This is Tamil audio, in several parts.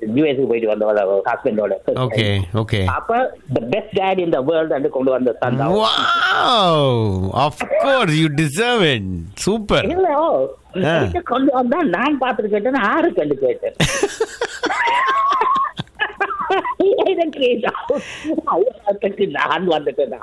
யூஎஸ்க்கு போயிட்டு வந்த ஹஸ்பண்டோட. Okay okay. அப்ப the best dad in the world and கொண்டு வந்த son. Wow, of course you deserve it. Super. இல்ல கொண்டு வந்தா நான் பார்த்துட்டு கேட்டேன், ஆறு கண்டு கேட்டேன். நான் வந்துட்டேன்.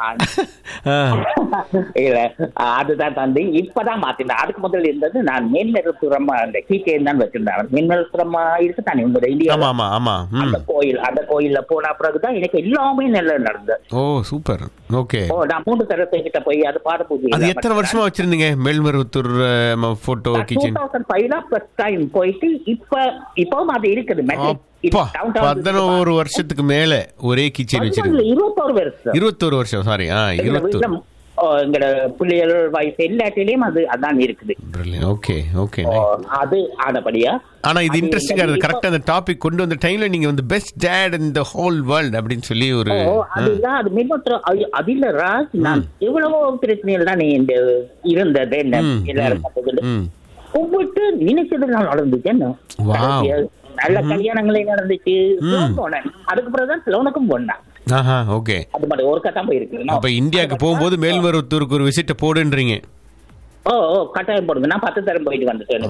அதுதான் தந்தை இப்பதான் மாத்தினேன். அதுக்கு முதல்ல இருந்தது நான் மின்மருத்துவமா அந்த கீச்சேன் தான் வச்சிருந்தேன். மின்மருத்துவமா இருக்கு தானே உங்களோட இந்தியா. அந்த கோயில்ல போன பிறகுதான் எனக்கு எல்லாமே நல்லா நடந்தது. ஓ சூப்பர். ஓகே. நான் 3 தடவை கிட்ட போய் அது பாட பூஜை. அது எத்தனை வருஷமா வச்சிருந்தீங்க Melmaruvathur photo kitchen? 2005 first time போயிட்டு இப்பவும் அது இருக்குது. 11 வருஷத்துக்கு மேல ஒரே கிச்சன் வச்சிருக்கு. 21 வருஷம். சாரி 21. எங்களோட பிள்ளைகள் வயசு எல்லாத்திலயும் அதான் இருக்குது. Okay okay. அது ஆனபடியா. ஆனா இது இன்ட்ரெஸ்டிங்கா இருக்கு. கரெக்டா அந்த டாபிக் கொண்டு வந்த டைம்ல நீங்க வந்து best dot in the whole world அப்படின்னு சொல்லி ஒரு அதுதான் அது மின்மற்ற அதில் ராஜ் நான் எவ்வளவோ பிரச்சனைகள் தான் இருந்தது. எல்லாரும் ஒவ்வொரு நினைச்சது நான் நடந்துச்சேன். நல்ல கல்யாணங்களே நடந்துச்சு. போனேன். அதுக்கு பிறகுதான் லோனுக்கும் போனேன். ஓகே. அது மாதிரி ஒரு கட்டம் போயிருக்கு. அப்ப இந்தியாவுக்கு போகும்போது மேல்மருவத்தூருக்கு ஒரு விசிட் போடுன்றீங்க. கட்டாயம் போடுங்க. நான் 10 தரம் போயிட்டு வந்துட்டேன்.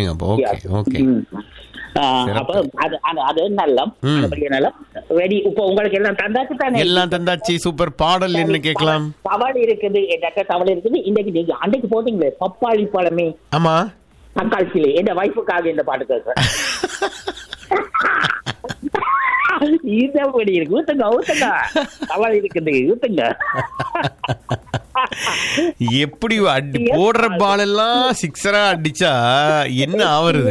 அது நல்லம் நல்லம் ரெடி. இப்ப உங்களுக்கு எல்லாம் தந்தாச்சு தானே? எல்லாம் தந்தாச்சு. சூப்பர். பாடல் என்ன கேட்கலாம்? தவள் இருக்குது. என்கிட்ட தவள் இருக்குது. இன்னைக்கு நீங்க அன்னைக்கு போட்டீங்களே பப்பாளி பழமே. ஆமா தக்காளிச்சிலே என் வைஃபுக்காக இந்த பாட்டு கேட்கிறேன். இதப்படி இருக்கு. ஊத்துங்க ஊத்துங்க. தவள் இருக்குது ஊத்துங்க. எப்படி அடி போடுற பால் எல்லாம் சிக்ஸரா அடிச்சா என்ன ஆவறது?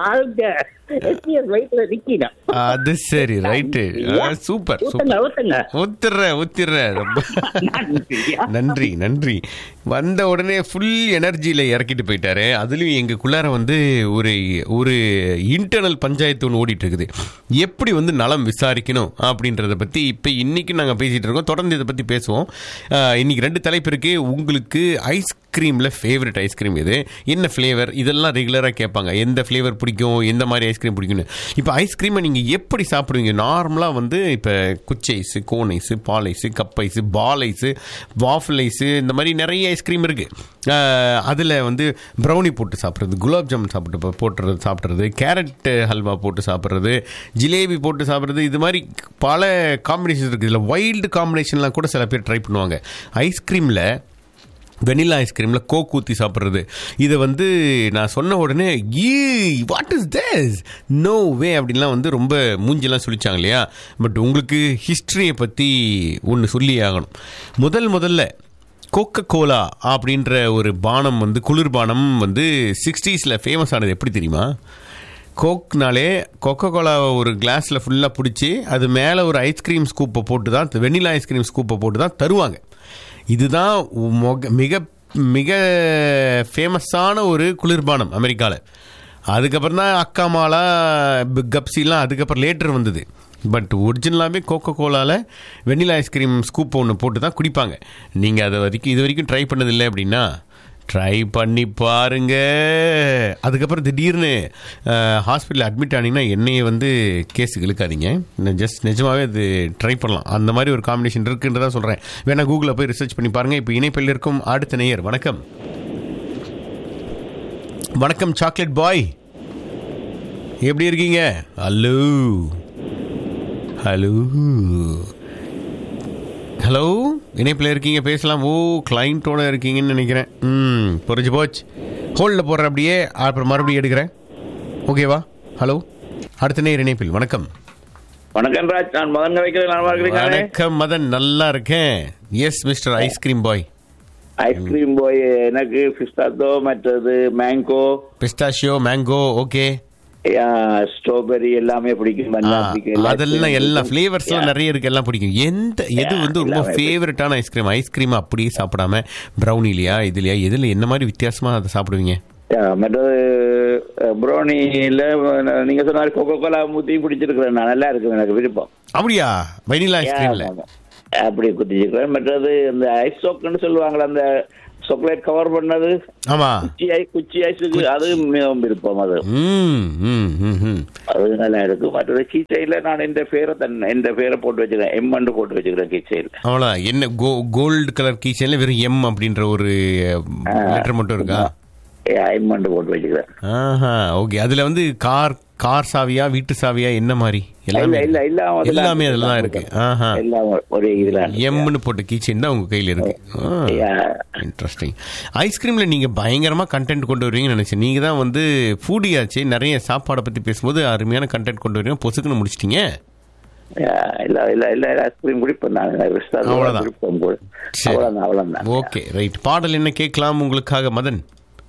அது சரி. ரைட்டு. சூப்பர் ஊத்துறேன். நன்றி நன்றி. வந்த உடனே ஃபுல் எனர்ஜியில இறக்கிட்டு போயிட்டாரு. அதுலயும் எங்களுக்குள்ளார வந்து ஒரு இன்டர்னல் பஞ்சாயத்து ஒன்று ஓடிட்டு இருக்குது. எப்படி வந்து நலம் விசாரிக்கணும் அப்படின்றத பத்தி இப்ப இன்னைக்கு நாங்க பேசிட்டு இருக்கோம். தொடர்ந்து இதை பத்தி பேசுவோம். இன்னைக்கு 2 தலைப்பு இருக்கு. உங்களுக்கு ஐஸ்கிரீம்ல ஃபேவரட் ஐஸ்கிரீம் எது, என்ன ஃபிளேவர், இதெல்லாம் ரெகுலரா கேட்பாங்க. எந்த ஃபிளேவர் பிடிக்கும், எந்த மாதிரி ஐஸ்கிரீம் பிடிக்கும்னு. இப்போ ஐஸ்கிரீமை நீங்க எப்படி சாப்பிடுவீங்க? நார்மலா வந்து இப்போ குச்சி ஐஸ், கோன் ஐஸ், பால் ஐஸ், கப் ஐஸ், பால் ஐஸ், வாஃபிள் ஐஸ், இந்த மாதிரி நிறைய ஐஸ்கிரீம் இருக்கு. அதில் வந்து ப்ரௌனி போட்டு சாப்பிட்றது, குலாப் ஜாமுன் சாப்பிட்றது, கேரட் ஹல்வா போட்டு சாப்பிட்றது, ஜிலேபி போட்டு சாப்பிட்றது, இது மாதிரி பல காம்பினேஷன் இருக்குது. இதில் வைல்டு காம்பினேஷன்லாம் கூட சில பேர் ட்ரை பண்ணுவாங்க. ஐஸ்கிரீமில் வெனிலா ஐஸ்கிரீமில் கோக் ஊற்றி சாப்பிட்றது. இதை வந்து நான் சொன்ன உடனே வாட் இஸ் திஸ், நோ வே அப்படின்லாம் வந்து ரொம்ப மூஞ்சிலாம் சொல்லிச்சாங்க இல்லையா? பட் உங்களுக்கு ஹிஸ்ட்ரியை பற்றி ஒன்று சொல்லி ஆகணும். முதல்ல கோகோ கோலா அப்படின்ற ஒரு பானம் வந்து குளிர்பானம் வந்து 60s ஃபேமஸ் ஆனது எப்படி தெரியுமா? கோக்னாலே கொக்கோ கோலாவை ஒரு கிளாஸில் ஃபுல்லாக பிடிச்சி அது மேலே ஒரு ஐஸ்கிரீம் ஸ்கூப்பை போட்டு தான், வெனிலா ஐஸ்கிரீம் ஸ்கூப்பை போட்டு தான் தருவாங்க. இதுதான் மிக மிக ஃபேமஸான ஒரு குளிர்பானம் அமெரிக்காவில். அதுக்கப்புறம் தான் அக்காமாலா, கப்சிலாம் அதுக்கப்புறம் லேட்டர் வந்தது. But ஒரிஜினலாகவே cocoa கோலாவில் vanilla ice cream scoop ஒன்று போட்டு தான் குடிப்பாங்க. நீங்கள் இது வரைக்கும் ட்ரை பண்ணதில்லை அப்படின்னா ட்ரை பண்ணி பாருங்க. அதுக்கப்புறம் திடீர்னு ஹாஸ்பிட்டலில் அட்மிட் ஆனீங்கன்னா என்னையை வந்து கேஸுக்கு இழுக்காதீங்க. ஜஸ்ட் நிஜமாகவே அது ட்ரை பண்ணலாம். அந்த மாதிரி ஒரு காம்பினேஷன் இருக்குன்றதான் சொல்கிறேன். வேணா கூகுளில் போய் ரிசர்ச் பண்ணி பாருங்கள். இப்போ இணைப்பில் இருக்கும் அடுத்த நேயர். வணக்கம். வணக்கம் சாக்லேட் பாய், எப்படி இருக்கீங்க? ஹலோ ஹலோ ஹலோ, இணைப்பில் இருக்கீங்க, பேசலாம். ஓ, கிளைண்ட்டோட இருக்கீங்கன்னு நினைக்கிறேன். புரிஞ்சு போச்சு. ஹோல்டில் போடுற அப்படியே, அப்புறம் மறுபடியும் எடுக்கிறேன். ஓகேவா? ஹலோ, அடுத்த நேர் இணைப்பில். வணக்கம். வணக்கம் ராஜ், நான் மதன் வைக்கிறேன். வணக்கம் மதன், நல்லா இருக்கேன். எஸ் மிஸ்டர் ஐஸ்கிரீம் பாய். ஐஸ்கிரீம் பாய் எனக்கு பிஸ்தாத்தோ, மற்றது mango, pistachio, mango, okay, strawberry எல்லாமே பிடிக்கும். அதெல்லாம் எல்லா ஃபிளேவர்ஸ்லாம் நிறைய இருக்கு, எல்லாம் பிடிக்கும். எது வந்து ரொம்ப ஃபேவரட்டான ஐஸ்கிரீம் அப்படியே சாப்பிடாம ப்ரௌனிலியா இதுலையா எதுல என்ன மாதிரி வித்தியாசமா அதை சாப்பிடுவீங்க? மற்றது ப்ரௌனில நீங்க சொன்ன மாதிரி கோகோ கோலா ஊத்தி குடிச்சிருக்கிறேன். நான் நல்லா இருக்கு, எனக்கு விருப்பம். அப்படியா? வெனிலா ஐஸ்கிரீம்ல அப்படி குடிச்சிருக்கிறேன். மற்றது இந்த ஐஸ் சோக்குன்னு சொல்லுவாங்களா, அந்த சாக்லேட் கவர் பண்ணது, ஆமா, குச்சி ஐஸுக்கு அது மிகவும் விருப்பம். அது அது நல்லா இருக்கு. மற்றது கீச்சையில நான் இந்த பேரை போட்டு வச்சுக்கிறேன், எம் போட்டு வச்சுக்கிறேன் கீச்சையில். அவ்வளோ என்ன கோல்டு கலர் கீச்சைன்ல வெறும் எம் அப்படின்ற ஒரு லெட்டர் மட்டும் இருக்கா? எம் போட்டு வச்சுக்கிறேன். ஓகே. அதுல வந்து கார் சாவியா வீட்டு சாவியா என்ன மாதிரி? எல்லாமே அதெல்லாம் இருக்கு. எம்னு போட்டு கீச்சைன் தான் உங்க கையில இருக்கு. இன்ட்ரெஸ்டிங். ஐஸ்கிரீம்ல நீங்க பயங்கரமா கண்டென்ட் கொண்டு வருவீங்கன்னு நினைச்சேன். நீங்க தான் வந்து ஃபூடியாச்சு, நிறைய சாப்பாடை பத்தி பேசும்போது அருமையான கண்டென்ட் கொண்டு வருவீங்க. பொசுக்குன்னு முடிச்சிட்டீங்க. Okay right. பாடல் என்ன கேட்கலாம் உங்களுக்காக மதன்?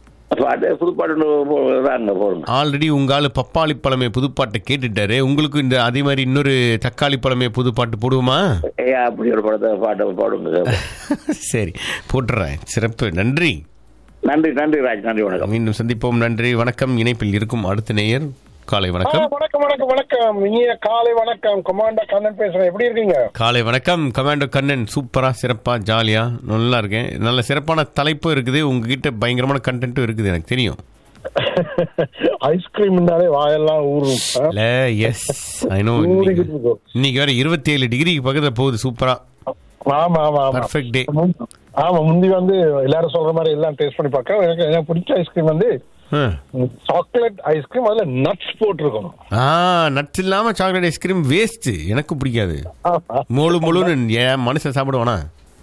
ஆல்ரெடி உங்க ஆளு பப்பாளி பழமே புதுப்பாட்டை கேட்டுட்டாரு. உங்களுக்கு இந்த அதே மாதிரி இன்னொரு தக்காளி பழமே புதுப்பாட்டு போடுவோமா? அப்படி ஒரு பாட்டை பாடுங்க. சரி போட்டுறேன். சிறப்பு. நன்றி நன்றி நன்றி ராஜ். நன்றி வணக்கம். மீண்டும் சந்திப்போம். நன்றி வணக்கம். இணைப்பில் இருக்கும் அடுத்த நேயர். காலை வணக்கம். வணக்கம் வணக்கம் வணக்கம். இனிய காலை வணக்கம். கமாண்டோ கண்ணன் பேசுறேன். எப்படி இருக்கீங்க? காலை வணக்கம் கமாண்டோ கண்ணன். சூப்பரா சிறப்பா ஜாலியா நல்லா இருக்கேன். நல்ல சிறப்பான தலைப்பும் இருக்குது, உங்ககிட்ட பயங்கரமான கண்டென்ட்டும் இருக்குது எனக்கு தெரியும். ஐஸ்கிரீம்னாலே வாயெல்லாம் ஊறும். S I know. இன்னைக்கு வேற 27 டிகிரிக்கு பக்கத்துல போகுது. சூப்பரா. ஆமா ஆமா பெர்ஃபெக்ட் டே. ஆமா முந்தி வந்து எல்லாரும் சொல்ற மாதிரி எல்லாம் டேஸ்ட் பண்ணி பார்க்க. எனக்கு பிடிச்ச ஐஸ்கிரீம் வந்து சாக்லேட் ஐஸ்கிரீம். அதுல நட்ஸ் போட்டிருக்கணும். நட்ஸ் இல்லாம சாக்லேட் ஐஸ்கிரீம் வேஸ்ட். எனக்கு பிடிக்காது. முழுன்னு என் மனுஷன் சாப்பிடுவானா?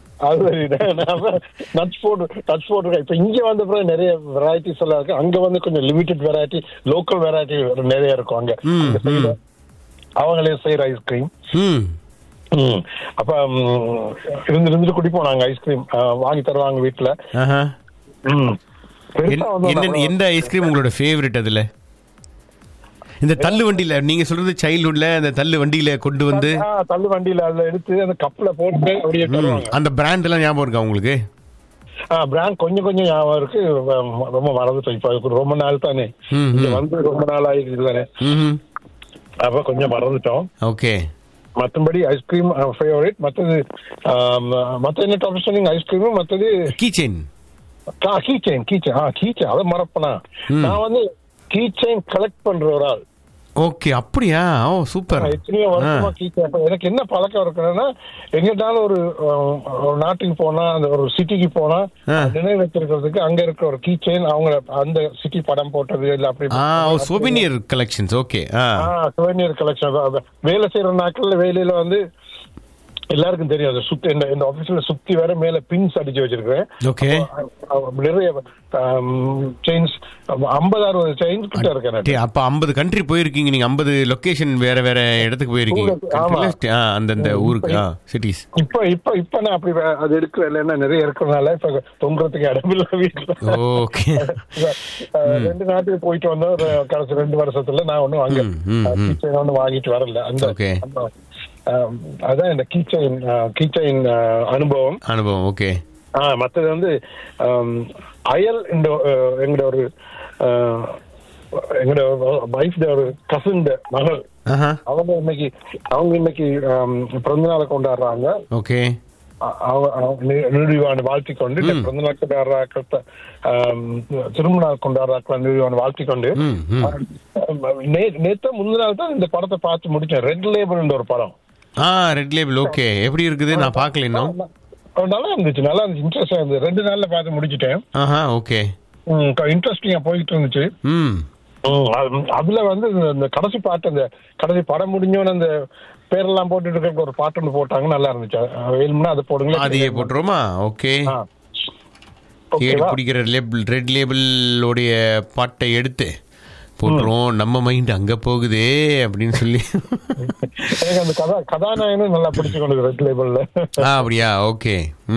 நட்ஸ் போட்டு இப்ப இங்க வந்த நிறைய வெரைட்டிஸ் எல்லாம் இருக்கு. அங்க வந்து கொஞ்சம் லிமிடெட் வெரைட்டி, லோக்கல் வெரைட்டி நிறைய இருக்கும். அங்க அவங்களே செய்யற ஐஸ்கிரீம். அப்ப இருந்துட்டு குடிப்போம் நாங்க. ஐஸ்கிரீம் வாங்கி தருவாங்க வீட்டுல. எந்த ஐஸ்கிரீம் உங்களோட ஃபேவரட்? அதுல இந்த தள்ளு வண்டியில நீங்க சொல்றது சைல்ட்ஹுட்ல அந்த தள்ளு வண்டியில கொண்டு வந்து தள்ளு வண்டியில அதுல எடுத்து அந்த கப்ல போட்டு அப்படியே அந்த பிராண்ட் எல்லாம் ஞாபகம் இருக்கா உங்களுக்கு? பிராண்ட் கொஞ்சம் ஞாபகம் இருக்கு. ரொம்ப மறந்துட்டோம். இப்ப ரொம்ப நாள் தானே வந்து ரொம்ப நாள் ஆயிருக்கு தானே. அப்ப கொஞ்சம் மறந்துட்டோம். ஓகே. மற்றபடி ஐஸ்கிரீம் ஃபேவரட். மற்ற என்ன டாபிக் சொன்னீங்க? ஐஸ்கிரீம் மற்றது கீச்செயின். கீச்செயின் அதை மறப்பனா? நான் வந்து கீச்செயின் கலெக்ட் பண்ற ஒரு ஆள். ஓகே அப்படியா? ஓ சூப்பர். எத்தனையோ வருஷமா கீச்செயின். எனக்கு என்ன பழக்கம் இருக்குன்னா, எங்கிட்டாலும் ஒரு நாட்டுக்கு போனா, அந்த ஒரு சிட்டிக்கு போனா நினைவு வச்சிருக்கிறதுக்கு அங்க இருக்க ஒரு கீச்செயின், அவங்க அந்த சிட்டி படம் போட்டது இல்ல அப்படி சோவினியர் கலெக்ஷன்ஸ். ஓகே. சோவினியர் கலெக்ஷன். வேலை செய்யற நாட்கள்ல வேலையில வந்து எல்லாருக்கும் தெரியும். அதை சுத்தி இந்த ஆபீஸ்ல சுத்தி வேற மேல பின்ஸ் அடிச்சு வச்சிருக்கேன். நிறைய செயின்ஸ் 50-60 செயின்ஸ் கிட்ட இருக்கேன். அப்ப 50 கண்ட்ரி போயிருக்கீங்க நீங்க. 50 லொகேஷன் வேற வேற இடத்துக்கு போயிருக்கீங்க. அந்தந்த ஊருக்கு சிட்டிஸ். இப்ப நான் அப்படி அது எடுக்கிற இல்லைன்னா நிறைய இருக்கிறதுனால இப்ப தொங்குறதுக்கு இடமில்ல வீட்டுல. ஓகே. 2 நாட்டுக்கு போயிட்டு வந்தோம் கடைசி 2 வருஷத்துல. நான் ஒன்னும் அங்க ஒன்னும் வாங்கிட்டு வரல. அந்த அதான் இந்த கீச்செயின் அனுபவம். ஓகே. மற்றது வந்து அயல் எங்களோட ஒரு எங்களோட வைஃப் ஒரு கசின் மகள். அவங்க இன்னைக்கு பிறந்த நாளை கொண்டாடுறாங்க. ஓகே. நிறுவான வாழ்த்தி கொண்டு பிறந்த நாள் கொண்டாடுறாக்க திரும்ப நாள் கொண்டாடுறாக்க நிறுவான வாழ்த்தி கொண்டு நேற்று முந்தின நாள் தான் இந்த படத்தை பார்த்து முடிச்சேன். ரெட் லேபிள் ஒரு படம். Red label. ஓகே. எப்படி இருக்குது? நான் பார்க்கல இன்னும். நல்லா இருந்துச்சு இன்ட்ரெஸ்டா இருந்துச்சு. 2 நாள்ல பார்த்து முடிச்சிட்டேன். ஓகே. இன்ட்ரெஸ்டிங்கா போயிட்டு இருந்துச்சு. அதுல வந்து இந்த கடைசி பாட்டு, அந்த கடைசி படம் முடிஞ்சோன்னு அந்த பேரெல்லாம் போட்டுட்டு இருக்க ஒரு பாட்டு ஒன்று போட்டாங்க. நல்லா இருந்துச்சு. வேணும்னா அதை போடுங்க. அதையே போட்டுருமா? ஓகே. கேடு பிடிக்கிற ரெட் லேபிளோடைய பாட்டை எடுத்து போட்டுரும். நம்ம மைண்ட் அங்க போகுதே அப்படின்னு சொல்லி எனக்கு அந்த கதாநாயகனும் நல்லா பிடிச்சு கொண்டு ரெட் லேபிள்ல. அப்படியா? ஓகே.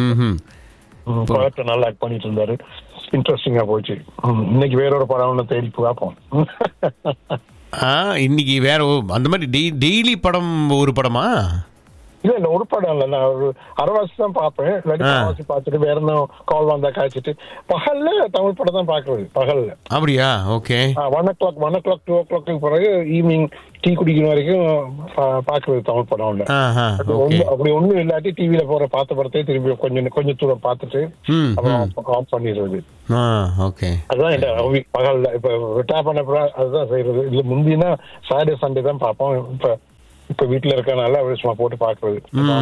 நல்லா ஆக்ட் பண்ணிட்டு இருந்தாரு. இன்ட்ரெஸ்டிங்கா போச்சு. இன்னைக்கு வேற ஒரு படம் ஒன்று தேடி பார்ப்போம். இன்னைக்கு வேற அந்த மாதிரி டெய்லி படம் ஒரு படமா? இல்ல ஒரு படம் இல்ல, நான் ஒரு அரவாசி தான் பாப்பேன். அரவாசி பார்த்துட்டு வேற என்ன கால் வந்தா காய்ச்சிட்டு பகல்ல தமிழ் படம் தான் பாக்குறது. பகல்ல அப்படியா? ஓகே. 1 o'clock 2 o'clock பிறகு ஈவினிங் டீ குடிக்கிற வரைக்கும் பாக்குறது தமிழ் படம். அப்படி ஒண்ணும் இல்லாட்டி டிவில போற பார்த்த படத்தை திரும்பி கொஞ்சம் தூரம் பார்த்துட்டு அப்புறம் ஆஃப் பண்ணிடுறது. அதுதான் என் ஹாபி பகல்ல. இப்ப ரிட்டையர் பண்ண அதுதான் செய்யறது. இல்ல முந்தினா சாட்டர்டே சண்டே தான் பார்ப்போம். இப்ப வீட்டுல இருக்கனால சும்மா போட்டு பாக்குறது.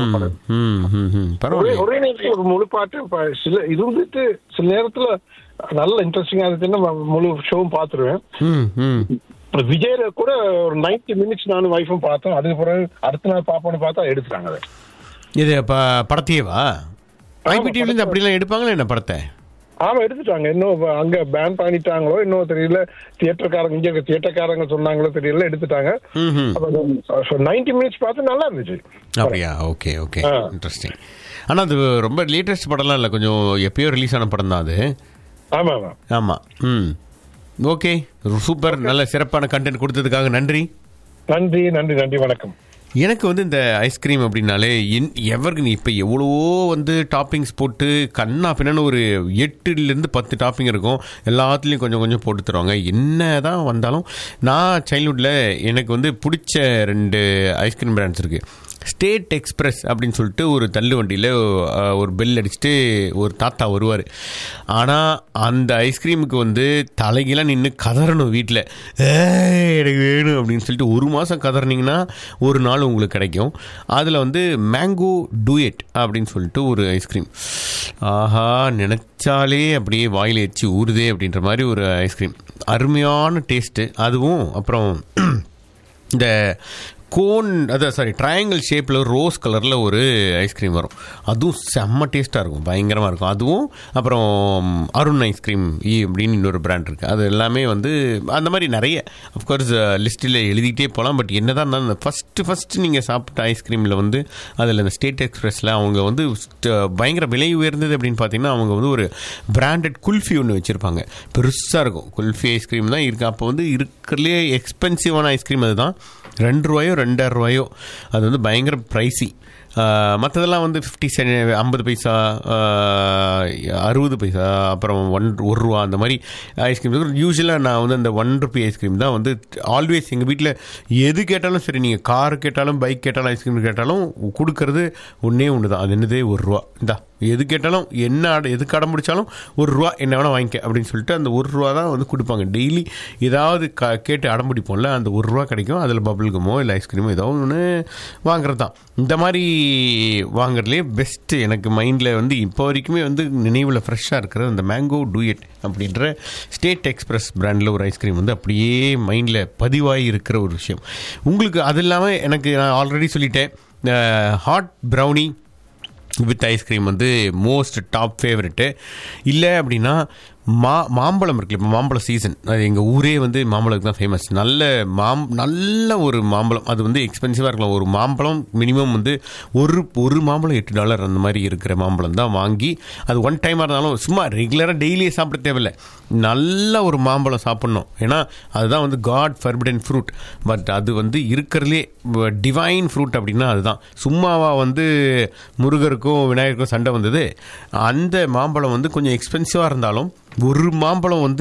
ஒரே நேரத்தில் ஒரு முழு பாட்டு சில இது வந்துட்டு சில நேரத்துல நல்ல இன்ட்ரெஸ்டிங்கா இருந்துச்சுன்னா முழு ஷோவும் பாத்துருவேன். விஜய் கூட ஒரு 90 minutes நானும் வைஃபும் பார்த்தோம். அதுக்கு பிறகு அடுத்த நாள் பாப்போன்னு பார்த்தா எடுத்துட்டாங்க. இது படத்தையேவா ஐபிடிவில இருந்து அப்படிலாம் எடுப்பாங்களா என்ன படத்தை? ஆமா எடுத்துட்டாங்க. இன்னும் அங்க பேன் பண்ணிட்டாங்களோ இன்னும் தெரியல. தியேட்டர்காரங்க இங்க இருக்க தியேட்டர்காரங்க சொன்னாங்களோ தெரியல, எடுத்துட்டாங்க. 90 minutes பார்த்து நல்லா இருந்துச்சு. அப்படியா? Okay okay, interesting. ஆனா அது ரொம்ப லேட்டஸ்ட் படம்லாம் இல்ல, கொஞ்சம் எப்பயோ ரிலீஸ் ஆன படம் தான் அது. ஆமா ஆமா ஆமா. Okay, super. நல்ல சிறப்பான கண்டென்ட் கொடுத்ததுக்காக நன்றி. நன்றி நன்றி நன்றி, வணக்கம். எனக்கு வந்து இந்த ஐஸ்கிரீம் அப்படின்னாலே எவருக்கு இப்போ எவ்வளவோ வந்து டாப்பிங்ஸ் போட்டு கண்ணா பின்னான்னு ஒரு 8 to 10 டாப்பிங் இருக்கும். எல்லாத்துலேயும் கொஞ்சம் கொஞ்சம் போட்டு தருவாங்க. என்ன தான் வந்தாலும் நான் சைல்ட்ஹுட்டில் எனக்கு வந்து பிடிச்ச 2 ஐஸ்கிரீம் பிராண்ட்ஸ் இருக்குது. ஸ்டேட் எக்ஸ்பிரஸ் அப்படின்னு சொல்லிட்டு ஒரு தள்ளு வண்டியில் ஒரு பெல் அடிச்சுட்டு ஒரு தாத்தா வருவார். ஆனால் அந்த ஐஸ்கிரீமுக்கு வந்து தலைகெல்லாம் நின்று கதறணும் வீட்டில், எனக்கு வேணும் அப்படின்னு சொல்லிட்டு 1 மாதம் கதறினீங்கன்னா ஒரு நாள் உங்களுக்கு கிடைக்கும். அதில் வந்து மேங்கோ டூயட் அப்படின்னு சொல்லிட்டு ஒரு ஐஸ்கிரீம். ஆஹா, நினச்சாலே அப்படியே வாயில் எச்சி ஊறுதே அப்படின்ற மாதிரி ஒரு ஐஸ்கிரீம். அருமையான டேஸ்ட்டு அதுவும். அப்புறம் இந்த கோன் ட்ரையாங்கிள் ஷேப்பில் ரோஸ் கலரில் ஒரு ஐஸ்கிரீம் வரும். அதுவும் செம்ம டேஸ்ட்டாக இருக்கும், பயங்கரமாக இருக்கும் அதுவும். அப்புறம் அருண் ஐஸ்கிரீம் அப்படின்னு இன்னொரு பிராண்ட் இருக்குது. அது எல்லாமே வந்து அந்த மாதிரி நிறைய அஃப்கோர்ஸ் லிஸ்ட்டில் எழுதிக்கிட்டே போகலாம். பட் என்ன தான் இருந்தாலும் ஃபஸ்ட்டு நீங்கள் சாப்பிட்ட ஐஸ்கிரீமில் வந்து அதில் இந்த ஸ்டேட் எக்ஸ்பிரஸில் அவங்க வந்து பயங்கர விலை உயர்ந்தது அப்படின்னு பார்த்தீங்கன்னா அவங்க வந்து ஒரு பிராண்டட் குல்ஃபி ஒன்று வச்சுருப்பாங்க. பெருசாக இருக்கும் குல்ஃபி ஐஸ்கிரீம் தான் இருக்குது. அப்போ வந்து இருக்கிறதுலே எக்ஸ்பென்சிவான ஐஸ்கிரீம் அதுதான். ₹2 ₹2.5 அது வந்து பயங்கர ப்ரைஸி. மற்றதெல்லாம் வந்து 50 பைசா 60 பைசா அப்புறம் ₹1 அந்த மாதிரி ஐஸ்கிரீம். யூஸ்வலாக நான் வந்து அந்த ₹1 ஐஸ்கிரீம் தான் வந்து ஆல்வேஸ் எங்கள் வீட்டில் எது கேட்டாலும் சரி, நீங்கள் கார் கேட்டாலும் பைக் கேட்டாலும் ஐஸ்கிரீம் கேட்டாலும் கொடுக்கறது ஒன்றே ஒன்று தான். அது என்னது ₹1 இந்தா, எது கேட்டாலும் எதுக்கு அடம் பிடிச்சாலும் ₹1 என்ன வேணால் வாங்கிக்க அப்படின்னு சொல்லிட்டு அந்த ₹1 தான் வந்து கொடுப்பாங்க. டெய்லி ஏதாவது கேட்டு அடம் பிடிப்போம்ல, அந்த ₹1 கிடைக்கும். அதில் பபிள் கமோ இல்லை ஐஸ்கிரீமோ ஏதோ ஒன்று வாங்குறது தான். இந்த மாதிரி வாங்குறதுலே பெஸ்ட்டு எனக்கு மைண்டில் வந்து இப்போ வரைக்குமே வந்து நினைவில் ஃப்ரெஷ்ஷாக இருக்கிற அந்த மேங்கோ டூயட் அப்படின்ற ஸ்டேட் எக்ஸ்பிரஸ் பிராண்டில் ஒரு ஐஸ்கிரீம் வந்து அப்படியே மைண்டில் பதிவாகி இருக்கிற ஒரு விஷயம். உங்களுக்கு அது இல்லாமல் எனக்கு நான் ஆல்ரெடி சொல்லிட்டேன், ஹாட் ப்ரௌனி வித் ஐஸ்கிரீம் வந்து மோஸ்ட் டாப் ஃபேவரெட்டு. இல்லை அப்படின்னா மாம்பழம் இருக்குல்ல, இப்போ மாம்பழம் சீசன், அது எங்கள் ஊரே வந்து மாம்பழத்துக்கு தான் ஃபேமஸ். நல்ல ஒரு மாம்பழம், அது வந்து எக்ஸ்பென்சிவாக இருக்கலாம். ஒரு மாம்பழம் மினிமம் வந்து ஒரு மாம்பழம் $8 அந்த மாதிரி இருக்கிற மாம்பழம் தான் வாங்கி, அது ஒன் டைமாக இருந்தாலும் சும்மா ரெகுலராக டெய்லியே சாப்பிட தேவையில்லை, நல்ல ஒரு மாம்பழம் சாப்பிட்ணும். ஏன்னா அதுதான் வந்து காட் ஃபர்பிடன் ஃப்ரூட். பட் அது வந்து இருக்கிறதுலே டிவைன் ஃப்ரூட் அப்படின்னா அதுதான். சும்மாவா வந்து முருகருக்கும் விநாயகருக்கும் சண்டை வந்தது? அந்த மாம்பழம் வந்து கொஞ்சம் எக்ஸ்பென்சிவாக இருந்தாலும் ஒரு மாம்பழம் வந்து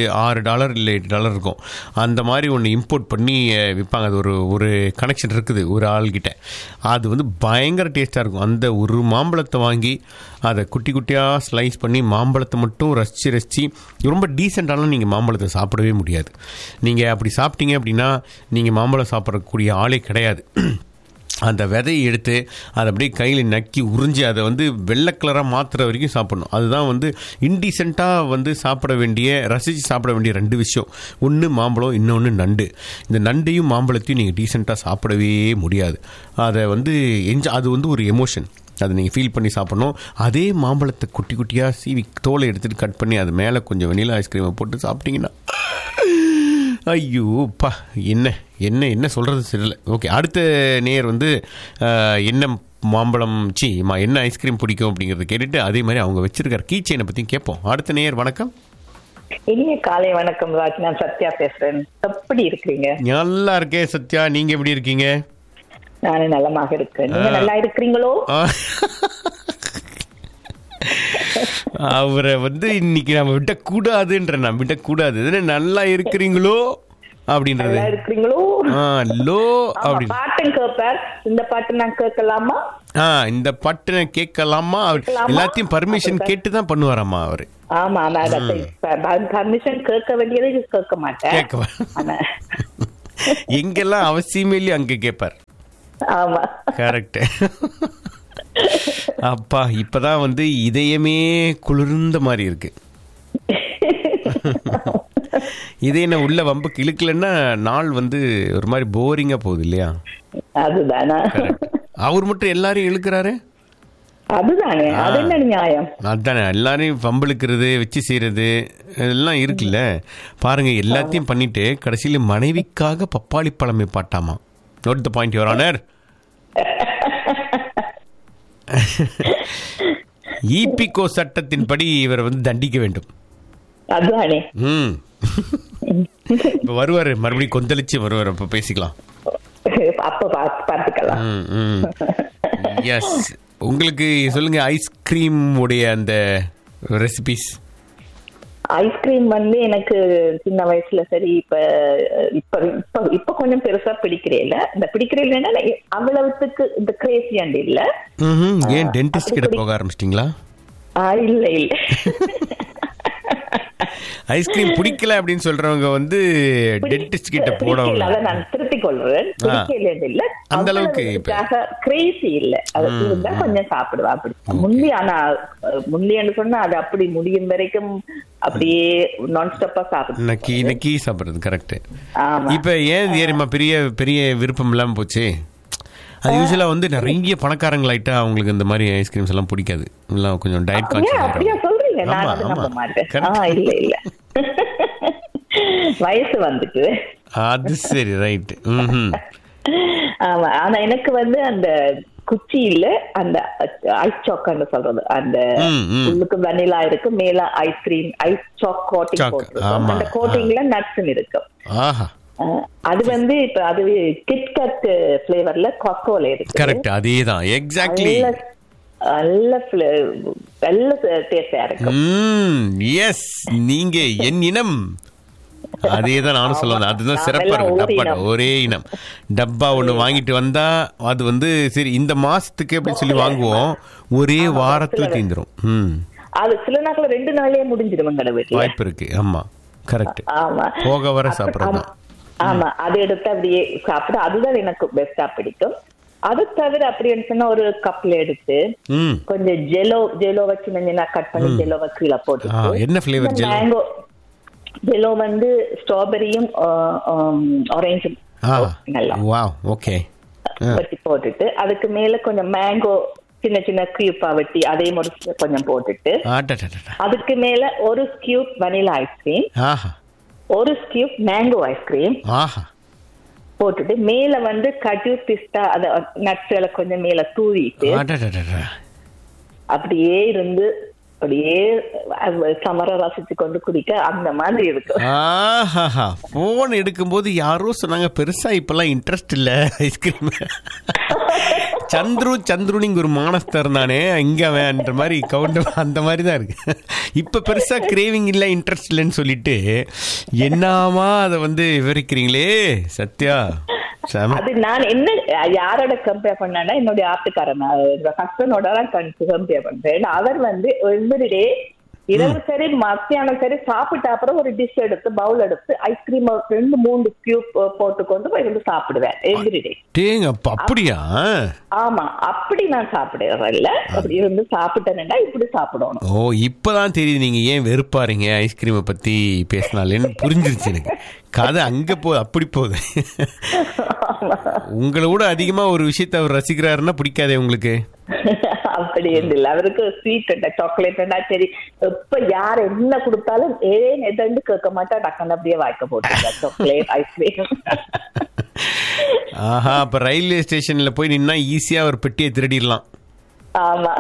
$6 இல்லை $8 இருக்கும். அந்த மாதிரி ஒன்று இம்போர்ட் பண்ணி விற்பாங்க. அது ஒரு கனெக்ஷன் இருக்குது ஒரு ஆள்கிட்ட. அது வந்து பயங்கர டேஸ்ட்டாக இருக்கும். அந்த ஒரு மாம்பழத்தை வாங்கி அதை குட்டி குட்டியாக ஸ்லைஸ் பண்ணி மாம்பழத்தை மட்டும் ரசித்து ரொம்ப டீசெண்டாலாம் நீங்கள் மாம்பழத்தை சாப்பிடவே முடியாது. நீங்கள் அப்படி சாப்பிட்டீங்க அப்படின்னா நீங்கள் மாம்பழம் சாப்பிடக்கூடிய ஆளே கிடையாது. அந்த விதையை எடுத்து அதை அப்படியே கையில் நக்கி உறிஞ்சி அதை வந்து வெள்ளை கலராக மாற்றுற வரைக்கும் சாப்பிடணும். அதுதான் வந்து இன்டீசெண்டாக வந்து ரசித்து சாப்பிட வேண்டிய 2 விஷயம். ஒன்று மாம்பழம், இன்னொன்று நண்டு. இந்த நண்டையும் மாம்பழத்தையும் நீங்கள் டீசெண்டாக சாப்பிடவே முடியாது. அதை வந்து அது வந்து ஒரு எமோஷன், அதை நீங்கள் ஃபீல் பண்ணி சாப்பிடணும். அதே மாம்பழத்தை குட்டி குட்டியாக சீவி தோலை எடுத்துகிட்டு கட் பண்ணி அது மேலே கொஞ்சம் வெனிலா ஐஸ்கிரீமை போட்டு சாப்பிட்டீங்கன்னா ஐயோப்பா, என்ன சொல்கிறது தெரியல. ஓகே, அடுத்த நேயர் வந்து என்ன மாம்பழம் என்ன ஐஸ்கிரீம் பிடிக்கும் அப்படிங்கிறத கேட்டுட்டு அதே மாதிரி அவங்க வச்சிருக்கிற கீ செயினை பற்றி கேட்போம். அடுத்த நேயர் வணக்கம். இனிய காலை வணக்கம் ராஜ், நான் சத்யா பேசுறேன். எப்படி இருக்கீங்க? நல்லா இருக்கேன் சத்யா, நீங்க எப்படி இருக்கீங்க? நானும் நலமாக இருக்கேன். நீங்க நல்லா இருக்கிறீங்களோ? அவரை வந்து இன்னைக்கு நம்ம விடக்கூடாதுன்ற நான் விடக்கூடாது. நல்லா இருக்கிறீங்களோ அப்படின்றது இருக்கிறீங்களோ லோ அப்படி பாட்டும் கேட்பார். இந்த பாட்டு நான் கேட்கலாமா, இந்த பாட்டு நான் கேட்கலாமா, எல்லாத்தையும் பர்மிஷன் கேட்டு தான் பண்ணுவாராமா அவரு. ஆமா, பர்மிஷன் கேட்க வேண்டியது கேட்க மாட்டேன். எங்கெல்லாம் அவசியமே இல்லையோ அங்க கேட்பார். ஆமா, கரெக்ட். அப்பா இப்பதான் வந்து இதயமே குளிர்ந்த மாதிரி இருக்கு. இதே என்ன உள்ள வம்புக்கு இழுக்கலன்னா நாள் வந்து ஒரு மாதிரி போரிங்கா போகுது இல்லையா? அதுதானா? அவர் மட்டும் எல்லாரையும் இழுக்கிறாரு. அதுதானே, அது என்ன நியாயம்? அதானே, எல்லாரையும் வம்பிழுக்கிறது வச்சு செய்யறது எல்லாம் இருக்குல்ல. பாருங்க, எல்லாத்தையும் பண்ணிட்டு கடைசியில மனைவிக்காக பப்பாளி பழமை பாட்டாமா. Note the point your honour. ஈபிகோ சட்டத்தின்படி இவரை வந்து தண்டிக்க வேண்டும். அதுதானே. இப்ப வருவாரு, மறுபடியும் கொந்தளிச்சு வருவாரு. அப்ப பேசிக்கலாம், அப்ப பார்த்துக்கலாம். எஸ். உங்களுக்கு சொல்லுங்க, ஐஸ்கிரீம் உடைய அந்த ரெசிபிஸ். ஐஸ்கிரீம் வந்து எனக்கு சின்ன வயசுல சரி, இப்ப கொஞ்சம் பெருசா பிடிக்கிறேன். இந்த பிடிக்கிறேன் அவ்வளவுக்கு இந்த கிரேசி அண்ட் இல்ல. ஏன் டென்டிஸ்ட் கிட்ட போக ஆரம்பிச்சிட்டீங்களா? இல்ல இல்ல, ஐஸ்கிரீம் பிடிக்கல அப்படின்னு சொல்றவங்க வந்து டென்டிஸ்ட் கிட்ட போடணும். அதை நான் திருத்திக் கொள்றேன். இல்ல, அந்த அளவுக்கு கிரேசி இல்ல. அது இருந்தா கொஞ்சம் சாப்பிடுவா. அப்படி முந்தி, ஆனா முந்தின்னு சொன்னா அது அப்படி முடியும் வரைக்கும் அப்படியே நான் ஸ்டாப்பா சாப்பிடுறது. நக்கி சாப்பிடுறது. கரெக்ட். இப்ப ஏன் தெரியுமா பெரிய பெரிய விருப்பம் இல்லாம போச்சு? அது யூஸ்வலா வந்து நிறைய பணக்காரங்களாயிட்டா அவங்களுக்கு இந்த மாதிரி ஐஸ்கிரீம்ஸ் எல்லாம் பிடிக்காது. எல்லாம் கொஞ்சம் டயட் கான்ஷியஸ். இல்ல இல்ல, வயசு வந்துட்டு. அது சரி, ரைட். ஆமா, ஆனா எனக்கு வந்து அந்த குச்சி இல்ல, அந்த ஐஸ் சாக்ன்னு சொல்றது, அந்த உள்ளுக்கு வெனிலா இருக்கு, மேல ஐஸ்கிரீம் ஐஸ் சாக் கோட்டிங் போட்டு, அந்த கோட்டிங்ல நட்ஸ் இருக்கு. அது வந்து இப்ப அது கிட்கட் ஃபிளேவர்ல காக்கோல இருக்கு. கரெக்ட், அதேதான். எக்ஸாக்ட்லி. நல்ல டேஸ்டா இருக்கு. எஸ், நீங்க என் இனம். அதேதான் நானும் சொல்லுவேன். அதுதான் சிறப்பா இருக்கு. டப்பா ஒரே இனம். டப்பா ஒண்ணு வாங்கிட்டு வந்தா அது வந்து சரி இந்த மாசத்துக்கு அப்படின்னு சொல்லி வாங்குவோம், ஒரே வாரத்துல தீந்துரும். அது சில நாட்கள் 2 நாளே முடிஞ்சிடும். வாய்ப்பு இருக்கு. ஆமா, கரெக்ட். ஆமா, போக வர சாப்பிடுறது. ஆமா, அதை எடுத்து அப்படியே சாப்பிட, அதுதான் எனக்கு பெஸ்டா பிடிக்கும். அது தவிர அப்படின்னு சொன்னா ஒரு கப்ல எடுத்து கொஞ்சம் ஜெலோ வச்சு கட் பண்ணி ஜெலோவை கீழே போட்டு, என்ன ஃபிளேவர் மேங்கோ ஜெலோ வந்து ஸ்ட்ராபெரியும் ஆரஞ்சும் நல்லா வச்சு போட்டுட்டு, அதுக்கு மேல கொஞ்சம் மேங்கோ சின்ன சின்ன கியூப்பா வெட்டி அதையும் கொஞ்சம் போட்டுட்டு, அதுக்கு மேல ஒரு ஸ்கியூப் வனிலா ஐஸ்கிரீம், ஒரு ஸ்கியூப் மேங்கோ ஐஸ்கிரீம் போட்டுட்டு, மேல வந்து கஜு பிஸ்தா அத நட்ஸ்களை கொஞ்சம் மேல தூவிட்டு அப்படியே இருந்து அப்படியே சமர ரசிச்சு கொண்டு குடிக்க அந்த மாதிரி இருக்கு. போன் எடுக்கும்போது யாரோ சொன்னாங்க பெருசா இப்பெல்லாம் இன்ட்ரெஸ்ட் இல்ல ஐஸ்கிரீம். சந்துரு நீங்க ஒரு மானஸ்தர் தானே இங்க வேன்ற மாதிரி கவுண்ட் அந்த மாதிரி தான் இருக்கு. இப்ப பெருசா கிரேவிங் இல்ல, இன்ட்ரெஸ்ட் இல்லைன்னு சொல்லிட்டு என்னமா அதை வந்து விவரிக்கிறீங்களே சத்யா. அது நான் என்ன யாரோட கம்பேர் பண்ணா, என்னுடைய ஆட்டுக்காரன் ஹஸ்பண்டோட கம்பேர் பண்றேன். அவர் வந்து எவ்ரிடே இரவு சரி மத்தியானம் சரி சாப்பிட்ட அப்புறம் ஒரு டிஷ் எடுத்து பவுல் எடுத்து ஐஸ்கிரீம் 2-3 கியூப் போட்டுக்கொண்டு இருந்து சாப்பிடுவேன் எவ்ரிடே. அப்படியா? ஆமா, அப்படி நான் சாப்பிடுறேன்ல. அப்படி இருந்து சாப்பிட்டேன்னா இப்படி சாப்பிடணும். ஓ, இப்பதான் தெரியுது நீங்க ஏன் வெறுப்பாருங்க ஐஸ்கிரீமை பத்தி பேசினாலேன்னு புரிஞ்சிருச்சு எனக்கு. கதை அங்க அப்படி போகுது. உங்களை விட அதிகமா ஒரு விஷயத்தை அவர் ரசிக்கிறாருன்னா பிடிக்காதே உங்களுக்கு? அப்படி இல்ல, அவருக்கு ஸ்வீட் சாக்லேட் சரி, இப்ப யார் என்ன கொடுத்தாலும் எதண்டு கேட்க மாட்டா, டக்குன்னு அப்படியே வாய்க்க போட்டு சாக்லேட் ஐஸ்கிரீம். ஆஹா, அப்ப ரயில்வே ஸ்டேஷன்ல போய் நின்னா ஈஸியா ஒரு பெட்டியை திருடிடலாம். ஆமா,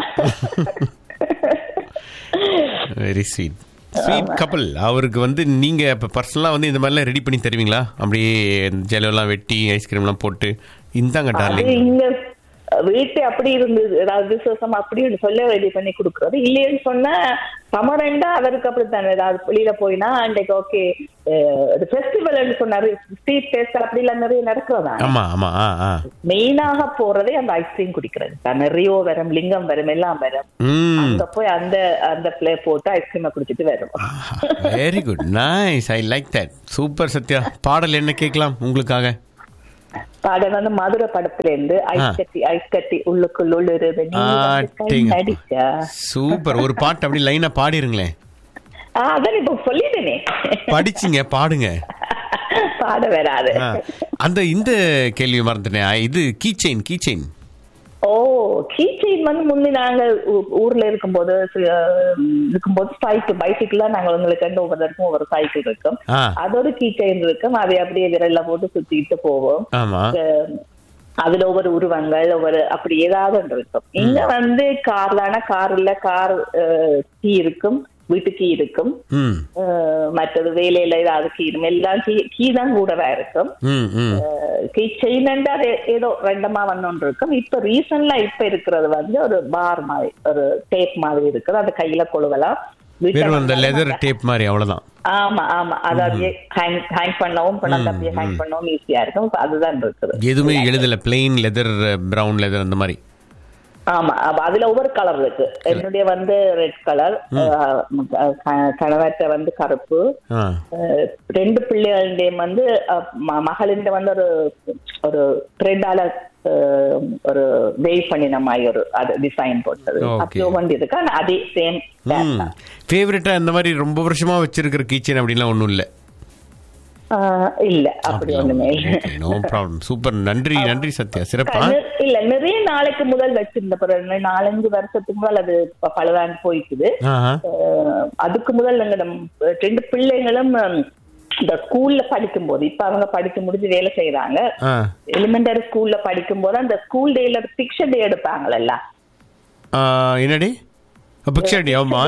வெரி ஸ்வீட் கப்பல். அவருக்கு வந்து நீங்க இப்ப பர்சனலா வந்து இந்த மாதிரிலாம் ரெடி பண்ணி தருவீங்களா? அப்படியே ஜெலோலாம் வெட்டி ஐஸ்கிரீம்லாம் போட்டு இந்தாங்க அது டார்லிங். இங்க வீட்டு அப்படி இருந்தது, ஏதாவது விசேஷம் அப்படின்னு சொல்ல ரெடி பண்ணி கொடுக்கறது. இல்லைன்னு சொன்னா சமரண்டா அவருக்கு அப்படித்தானே, ஏதாவது வெளியில போயினா அன்றைக்கு ஓகே ஃபெஸ்டிவல் சொன்னாரு, ஸ்ட்ரீட் ஃபெஸ்ட் அப்படி எல்லாம் நிறைய நடக்கிறதா. ஆமா ஆமா. மெயினாக போறதே அந்த ஐஸ்கிரீம் குடிக்கிறது தான். நிறைய வரும், லிங்கம் வரும், எல்லாம் வரும். அங்க போய் அந்த அந்த பிளே போட்டு ஐஸ்கிரீமை குடிச்சிட்டு வரும். Very good, nice, I like that. Super Sathya. பாடல் என்ன கேட்கலாம் உங்களுக்காக? பாடல் வந்து மதுரை படத்துல இருந்து ஐஸ் கட்டி உள்ளுக்குள் உள்ளுறது நடிச்சா. சூப்பர். ஒரு பாட்டு அப்படி லைனா பாடிருங்களேன். அதான் இப்ப சொல்லிட்டேனே. படிச்சிங்க, பாடுங்க. பாட வராது. அந்த இந்த கேள்வி மறந்துட்டேன். இது கீச்செயின். கீச்செயின் வந்து முன்னே நாங்க ஊர்ல இருக்கும்போது பைசிக்கிள் நாங்க உங்களுக்கு ஒவ்வொருத்தருக்கும் ஒரு சைக்கிள் இருக்கும், அதோட கீச்செயின் இருக்கும். அதை அப்படியே விரல்ல போட்டு சுத்திட்டு போவோம். அதுல ஒவ்வொரு உருவங்கள் ஒவ்வொரு அப்படி ஏதாவது இருக்கும். இங்க வந்து கார்லானா கார் கீ இருக்கும், வீட்டுக்கு இருக்கும், மற்றது வேலையில ஏதாவது கீ எல்லாம் கீ தான் கூடவா இருக்கும். கீ செயின் அது ஏதோ ரெண்டமா வந்தோன்னு இருக்கும். இப்ப ரீசன்ட்ல இப்ப இருக்கிறது வந்து ஒரு பார் மாதிரி, ஒரு டேப் மாதிரி இருக்குது, அது கையில கொழுவலாம். லெதர் டேப் மாதிரி, அவ்வளவுதான். ஆமா ஆமா, அது அப்படியே ஹேங் பண்ணவும் அப்படியே ஹேங் பண்ணவும் ஈஸியா இருக்கும். அதுதான் இருக்குது. எதுவுமே எழுதல, பிளெயின் லெதர், பிரவுன் லெதர் அந்த மாதிரி. ஆமா, அதுல ஒவ்வொரு கலர் இருக்கு. என்னுடைய வந்து ரெட் கலர், கணவர்கிட்ட வந்து கருப்பு, ரெண்டு பிள்ளைகளுடைய வந்து மகளின் வந்து ஒரு த்ரெட்டால ஒரு வேவ் பண்ணின மாதிரி ஒரு அது டிசைன் போட்டது. அப்போ வந்து இருக்கு அதே சேம். ஃபேவரட்டா இந்த மாதிரி ரொம்ப வருஷமா வச்சிருக்கிற கீச்செயின் அப்படின்லாம் ஒண்ணும் இல்ல? இல்ல, அப்படி ஒண்ணுமே இல்ல. No problem. சூப்பர், நன்றி சத்யா, சிறப்பா. இல்ல, நிறைய நாளைக்கு முதல் வச்சிருந்த 4-5 வருஷத்துக்கு முதல் அது பழுதாண்டு போயிக்குது. அதுக்கு முதல் எங்க 2 பிள்ளைங்களும் இந்த ஸ்கூல்ல படிக்கும் போது, இப்ப அவங்க படிச்சு முடிஞ்சு வேலை செய்யறாங்க, எலிமெண்டரி ஸ்கூல்ல படிக்கும் போது அந்த ஸ்கூல் டேல பிக்சர் டே எடுப்பாங்கல்ல. என்னடி பிக்சர்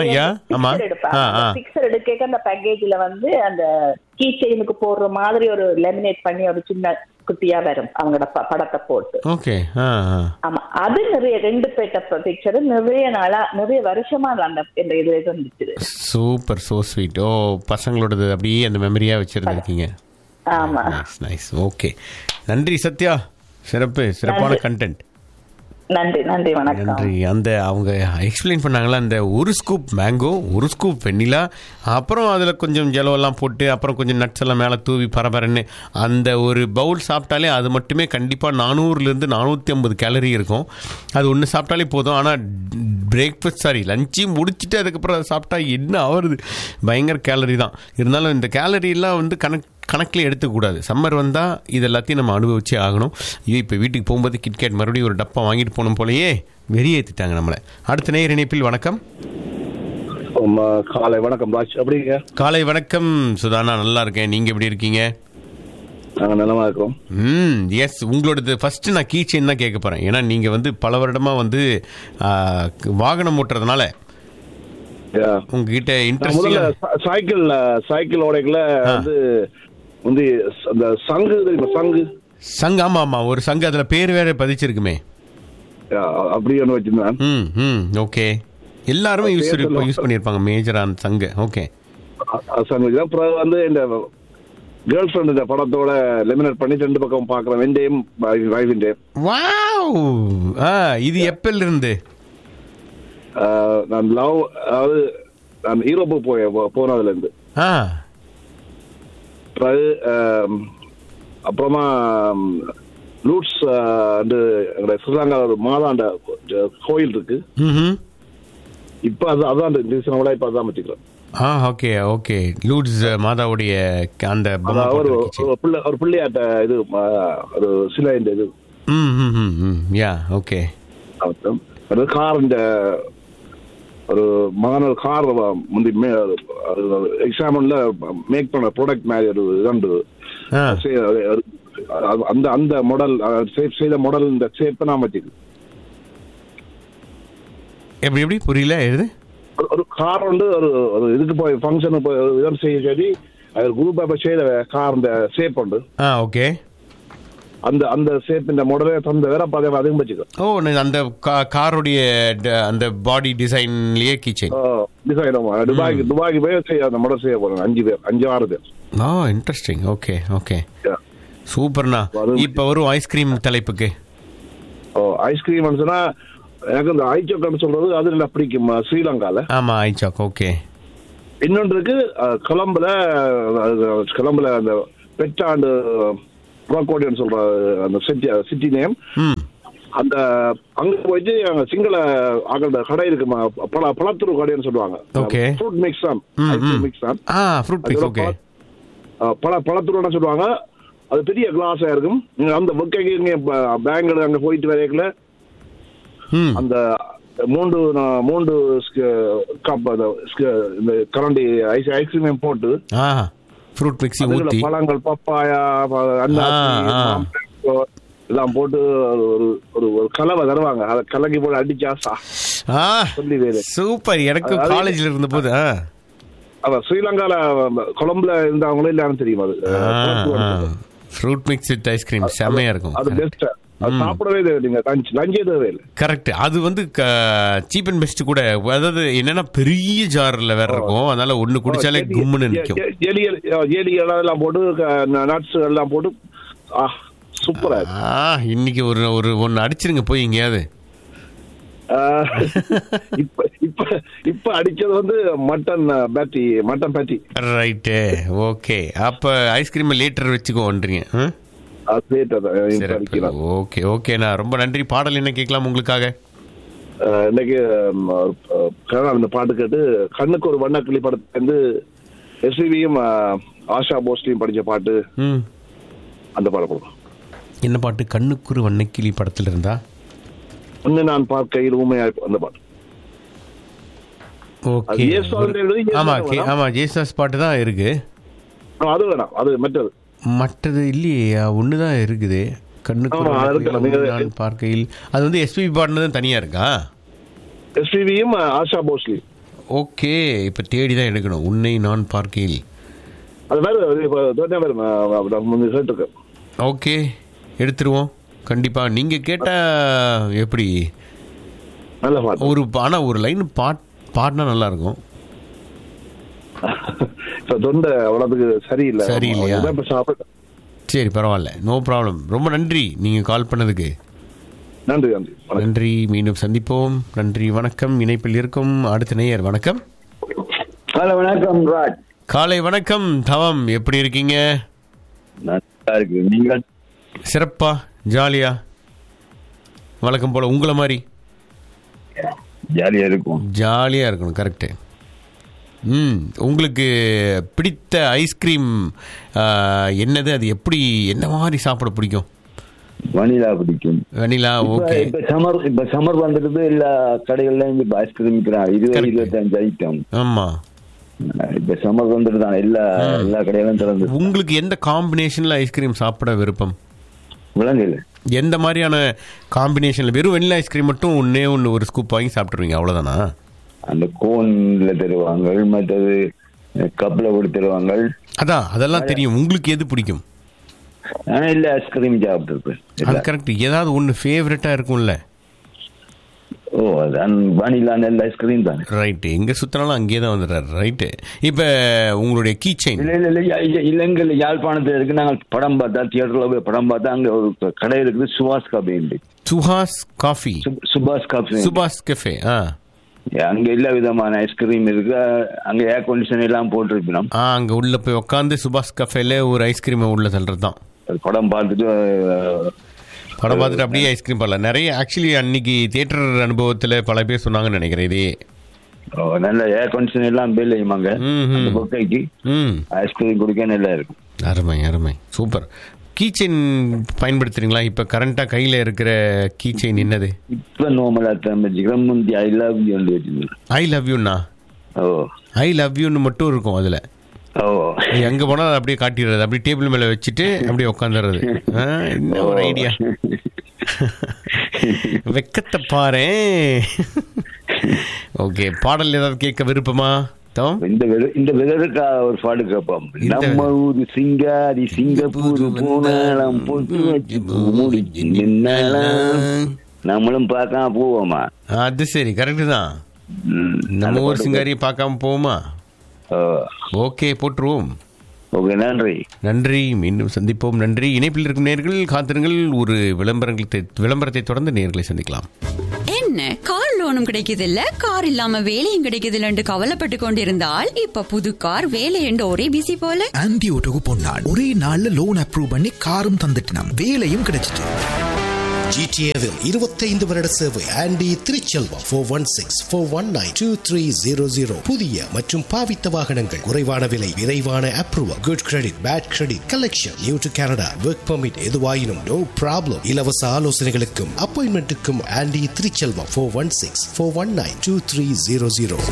எடுக்க அந்த பேக்கேஜ்ல வந்து அந்த கீ செயினுக்கு போடுற மாதிரி ஒரு லேமினேட் பண்ணி ஒரு சின்ன குட்டியா வரும் அவங்களோட படத்தை போட்டு. ஆமா, அது நிறைய 2 பேட்ட பிக்சர் நிறைய வருஷமா அந்த இது இருந்துச்சு. Super, so sweet. ஓ, பசங்களோடது அப்படியே அந்த மெமரியா வச்சிருக்கீங்க. ஆமா, நைஸ். ஓகே, நன்றி சத்யா, சிறப்பான கண்டென்ட். நன்றி, வணக்கம். நன்றி. அந்த அவங்க எக்ஸ்பிளைன் பண்ணாங்களா, அந்த ஒரு ஸ்கூப் மேங்கோ, ஒரு ஸ்கூப் வெண்ணிலா, அப்புறம் அதில் கொஞ்சம் ஜெலோலாம் போட்டு, அப்புறம் கொஞ்சம் நட்ஸ் எல்லாம் மேலே தூவி பரபரன்னு அந்த ஒரு பவுல் சாப்பிட்டாலே அது மட்டுமே கண்டிப்பாக 400 to 450 கேலரி இருக்கும். அது ஒன்று சாப்பிட்டாலே போதும். ஆனால் லஞ்சு முடிச்சுட்டு அதுக்கப்புறம் அதை சாப்பிட்டா என்ன ஆகுறது, பயங்கர கேலரி தான். இருந்தாலும் இந்த கேலரியெல்லாம் வந்து கணக்கில் எடுத்துக்கூடாது. சம்மர் வந்தால் இது எல்லாத்தையும் நம்ம அனுபவிச்சே ஆகணும். இப்போ வீட்டுக்கு போகும்போது கிட்கேட் மறுபடியும் ஒரு டப்பா வாங்கிட்டு போகணும் போலயே வெறியேற்றிட்டாங்க நம்மளை. அடுத்த நேயர் இணைப்பில். வணக்கம். காலை வணக்கம் ராஜ், அப்படிங்க? காலை வணக்கம் சுதானா, நல்லா இருக்கேன். நீங்கள் எப்படி இருக்கீங்க? நாங்கள் நலமா இருக்கோம். எஸ், உங்களோடது ஃபர்ஸ்ட் நான் கீ செயின் தான் கேட்க போகிறேன். ஏன்னா நீங்கள் வந்து பல வருடமாக வந்து வாகனம் ஓட்டுறதுனால உங்ககிட்ட இன்ட்ரெஸ்ட். சைக்கிள் ஓடைக்குள்ள வந்து அந்த சங்கு சங்கு. ஆமா ஆமா, ஒரு சங்கு, அதுல பேர் வேற பதிச்சிருக்குமே, அப்படி ஒன்று வச்சிருந்தேன். ஓகே, எல்லாருமே யூஸ் பண்ணிருப்பாங்க மேஜரா அந்த சங்கு. ஓகே, அப்புறம் வந்து இந்த கேர்ள் ஃப்ரெண்ட் இந்த படத்தோட லெமினேட் பண்ணி 2 பக்கம் பாக்குறேன். வெண்டையும் வைஃபின்டையும். வாவ், இது எப்பல இருந்து? நான் அதாவது நான் யூரோப்புக்கு போனதுல இருந்து. அப்புறமா லூட்ஸ் ஸ்ரீலங்கா ஒரு மாதாண்ட கோயில் இருக்கு. இப்ப அதான் இப்ப அதான் வச்சுக்கிறேன். ஓகே, லூட்ஸ் மாதாவுடைய அந்த ஒரு பிள்ளையாட்ட இது ஒரு சிலை இது. ஓகே, கார் இந்த ஒரு மாணவர் கார் முந்தி எக்ஸாம்பிள்ல மேக் பண்ண ப்ராடக்ட் மாதிரி ஒரு இதண்டு அந்த மாடல் செய்த மாடல் இந்த ஷேப்பை நான் வச்சுக்கு. எப்படி புரியல? எழுது ஒரு கார் வந்து ஒரு இதுக்கு போய் ஃபங்க்ஷனுக்கு போய் இதம் செய்ய சரி, அது குரூப் செய்த கார் இந்த ஷேப் உண்டு. ஓகே, அந்த அந்த ஷேப் இந்த மாடலே தந்த வேற அதே அதுவும் வச்சுக்கோ. அந்த காருடைய அந்த பாடி டிசைன்லயே கீச்செயின் டிசைன். துபாய்க்கு போய் அந்த மாடல் செய்ய போறாங்க 5-6 பேர். இன்ட்ரெஸ்டிங். ஓகே ஓகே சூப்பர்ண்ணா. இப்ப வரும் ஐஸ்கிரீம் தலைப்புக்கு. ஐஸ்கிரீம் சொன்னா எனக்கு இந்த ஐச்சாக் சொல்றது அது நல்லா பிடிக்கும் ஸ்ரீலங்கால. ஆமா ஐச்சாக். ஓகே. இன்னொன்று இருக்கு கொலம்புல அந்த பெட்டாண்டு ப்ரோகோடியன் சொல்ற அந்த சிட்டி நேம். அந்த அங்க போயிட்டு அங்க சிங்கள அங்க கடை இருக்கு பழத்துரு கடைன்னு சொல்லுவாங்க. ஃப்ரூட் மிக்ஸ் தான். பழத்துருன்னு சொல்லுவாங்க. அது பெரிய கிளாஸா இருக்கும். அந்த வெக்கைக்கு பேங்க் அங்க போயிட்டு வரைக்கல அந்த 3 கப் இந்த கரண்டி ஐஸ்கிரீம் போட்டு ஃப்ரூட் மிக்ஸ் ஊத்தி பழங்கள் பப்பாயா எல்லாம் போட்டு ஒரு கலவை தருவாங்க. அதை கலக்கி போட்டு அடிச்சா சொல்லி வேறு சூப்பர். எனக்கு காலேஜ்ல இருந்த போது அதான் ஸ்ரீலங்கால கொலம்புல இருந்தவங்களும் எல்லாரும் தெரியும். அது ஃப்ரூட் மிக்ஸ் வித் ஐஸ்கிரீம் செம்மையா இருக்கும். அது பெஸ்ட். சாப்பிடவே தேவையில்லைங்க. லஞ்சே தேவையில்லை. கரெக்ட். அது வந்து சீப் அண்ட் பெஸ்ட் கூட. அதாவது என்னன்னா பெரிய ஜார்ல வேற இருக்கும். அதனால ஒண்ணு குடிச்சாலே கும்முன்னு நிக்கும். ஏலி எல்லாம் போட்டு நட்ஸ் எல்லாம் போட்டு சூப்பரா. இன்னைக்கு ஒன்னு அடிச்சிருங்க போய் எங்கேயாவது. இப்ப அடிச்சது வந்து மட்டன் பேட்டி. ரைட்டு. ஓகே. அப்ப ஐஸ்கிரீம் லேட்டர் வச்சுக்கோன்றீங்க. ஓகே ஓகேண்ணா ரொம்ப நன்றி. பாடல் என்ன கேட்கலாம் உங்களுக்காக? இன்னைக்கு இந்த பாட்டு கேட்டு கண்ணுக்கு ஒரு வண்ணக்கிளி படத்துல இருந்து எஸ்பிபியும் ஆஷா போஸ்லியும் படிச்ச பாட்டு. அந்த பாடம் போடுவோம். என்ன பாட்டு? கண்ணுக்கு ஒரு வண்ணக்கிளி படத்துல இருந்தா ஒன்னு நான் பார்க்கையில் ஊமையா அந்த பாட்டு. ஓகே. ஆமா ஜேசஸ் பாட்டு தான் இருக்கு. அது வேணாம். அது மற்றது இல்லையே ஒண்ணுதான் இருக்குது. கண்ணுக்கு பார்க்கையில் அது வந்து எஸ்பிபி பாடினது தனியா இருக்கா? எஸ்பிபியும் ஆஷா போஸ்லி. ஓகே. இப்ப தேடிதான் எடுக்கணும். உன்னை நான் பார்க்கையில். ஓகே எடுத்துருவோம் கண்டிப்பா. நீங்க கேட்டா எப்படி ஆனா ஒரு லைன் பாடினா நல்லா இருக்கும். தொண்டை அவ்வளவுக்கு சரியில்லை. சரியில்லையா? சரி பரவாயில்ல. No problem. ரொம்ப நன்றி நீங்க கால் பண்ணதுக்கு. நன்றி. நன்றி. மீண்டும் சந்திப்போம். நன்றி. வணக்கம். இணைப்பில் இருக்கும் அடுத்த நேயர். வணக்கம். வணக்கம் ராஜ். காலை வணக்கம் தவம். எப்படி இருக்கீங்க? நீங்கள்? சிறப்பா ஜாலியா வழக்கம் போல உங்களை மாதிரி ஜாலியா இருக்கும். ஜாலியா இருக்கணும். கரெக்டு. உங்களுக்கு பிடித்த ஐஸ்கிரீம் என்னது? அது எப்படி என்ன மாதிரி சாப்பிட பிடிக்கும்? வனிலா பிடிக்கும். வனிலா. ஓகே. இப்ப சம்மர் வந்துட்டு எல்லா கடைகள்லயும் இப்ப ஐஸ்கிரீம் விற்கிறாங்க. 20-25 ஐட்டம். ஆமா இப்ப சம்மர் வந்துட்டு தான் எல்லா கடைகளும் திறந்து. உங்களுக்கு எந்த காம்பினேஷன்ல ஐஸ்கிரீம் சாப்பிட விருப்பம்? விளங்கல. எந்த மாதிரியான காம்பினேஷன்ல? வெறும் வெனிலா ஐஸ்கிரீம் மட்டும் ஒன்னு ஒரு ஸ்கூப் வாங்கி சாப்பிட்டுருவீங்க அவ்வளவுதானா? அந்த கோன்ல தருவாங்க, மற்றது கப்ல போட்டு தருவாங்க. அதெல்லாம் தெரியும். உங்களுக்கு எது பிடிக்கும்? ஆனா இல்ல ஐஸ்கிரீம் சாப்பிட்டுருப்பேன். அது கரெக்ட். ஏதாவது ஒன்னு ஃபேவரட்டா இருக்கும்ல? அதான் வானிலா நெல் ஐஸ்கிரீம் தான். ரைட். எங்க சுத்தினாலும் அங்கேயே தான் வந்துடுறாரு. ரைட்டு. இப்ப உங்களுடைய கீ செயின் இலங்கையில யாழ்ப்பாணத்துல இருக்கு. நாங்கள் படம் பார்த்தா தியேட்டர்ல போய் படம் பார்த்தா அங்க ஒரு கடை இருக்குது. சுபாஷ் காஃபி. சுபாஷ் கஃபே. அங்க எல்லா விதமான ஐஸ்கிரீம் இருக்கு. அங்க ஏர் கண்டிஷன் எல்லாம் போட்டிருக்கணும். அங்க உள்ள போய் உட்காந்து சுபாஷ் கஃபேல ஒரு ஐஸ்கிரீம் உள்ள தள்ளுறதுதான். படம் பார்த்துட்டு அப்படியே ஐஸ்கிரீம் பண்ணலாம். நிறைய ஆக்சுவலி அன்னைக்கு தியேட்டர் அனுபவத்துல பல பேர் சொன்னாங்கன்னு நினைக்கிறேன். இதே நல்ல ஏர் கண்டிஷன் எல்லாம் பேலையுமாங்க. ஐஸ்கிரீம் குடிக்க நல்லா இருக்கும். அருமை அருமை, சூப்பர். Key chain பயன்படுத்துறீங்களா? இப்ப கரண்டா கையில இருக்கிற கீ செயின் என்னது? இப்ப நார்மலா தான் முந்தி ஐ லவ் யூ வச்சிருந்தேன். ஐ லவ் யூன்னா ஐ லவ் யூன்னு மட்டும் இருக்கும் அதுல. எங்க போனா அப்படியே காட்டிடுறது, அப்படியே டேபிள் மேல வச்சுட்டு அப்படியே உட்காந்துறது. என்ன ஒரு ஐடியா! வெக்கத்தை பாரு. ஓகே, பாடல் ஏதாவது கேட்க விருப்பமா? இந்த வெதருக்கு ஒரு பாடு கேட்போம். நம்ம ஊரு சிங்காரி சிங்கப்பூர் போனாலும் போட்டு வச்சு முடிச்சு நின்னாலும் நம்மளும் பார்க்காம போவோமா? அது சரி, கரெக்டு தான். நம்ம ஊர் சிங்காரியை பார்க்காம போவோமா? ஓகே, போட்டுருவோம். ஓகே, நன்றி. நன்றி, மீண்டும் சந்திப்போம். நன்றி. இணைப்பில் இருக்கும் நேர்கள் காத்திருங்கள். ஒரு விளம்பரத்தை தொடர்ந்து நேர்களை சந்திக்கலாம். என்ன கார் லோனும் கிடைக்குது இல்ல, கார் இல்லாம வேலையும் கிடைக்குது இல்லன்னு கவலைப்பட்டு கொண்டிருந்தால் இப்ப புது கார் வேலை என்று ஒரே பிசி போல. ஆன்டி ஓட்டோக்கு போனாள், ஒரே நாள்ல லோன் அப்ரூவ் பண்ணி காரும் தந்துட்டினாம், வேலையும் கிடைச்சிட்டு. GTAவில் 25 வருட சேவை. ஆண்டி திருச்செல்வம் 416-419-2300. புதிய மற்றும் பாவித்த வாகனங்கள், குறைவான விலை, விரைவான approval, good credit, bad credit collection, new to Canada, work permit, எதுவாயினும் நோ ப்ராப்ளம். இலவச ஆலோசனைகளுக்கும் அப்பாயின்மெண்ட்டுக்கும் ஆண்டி திருச்செல்வம் 416-419-2300.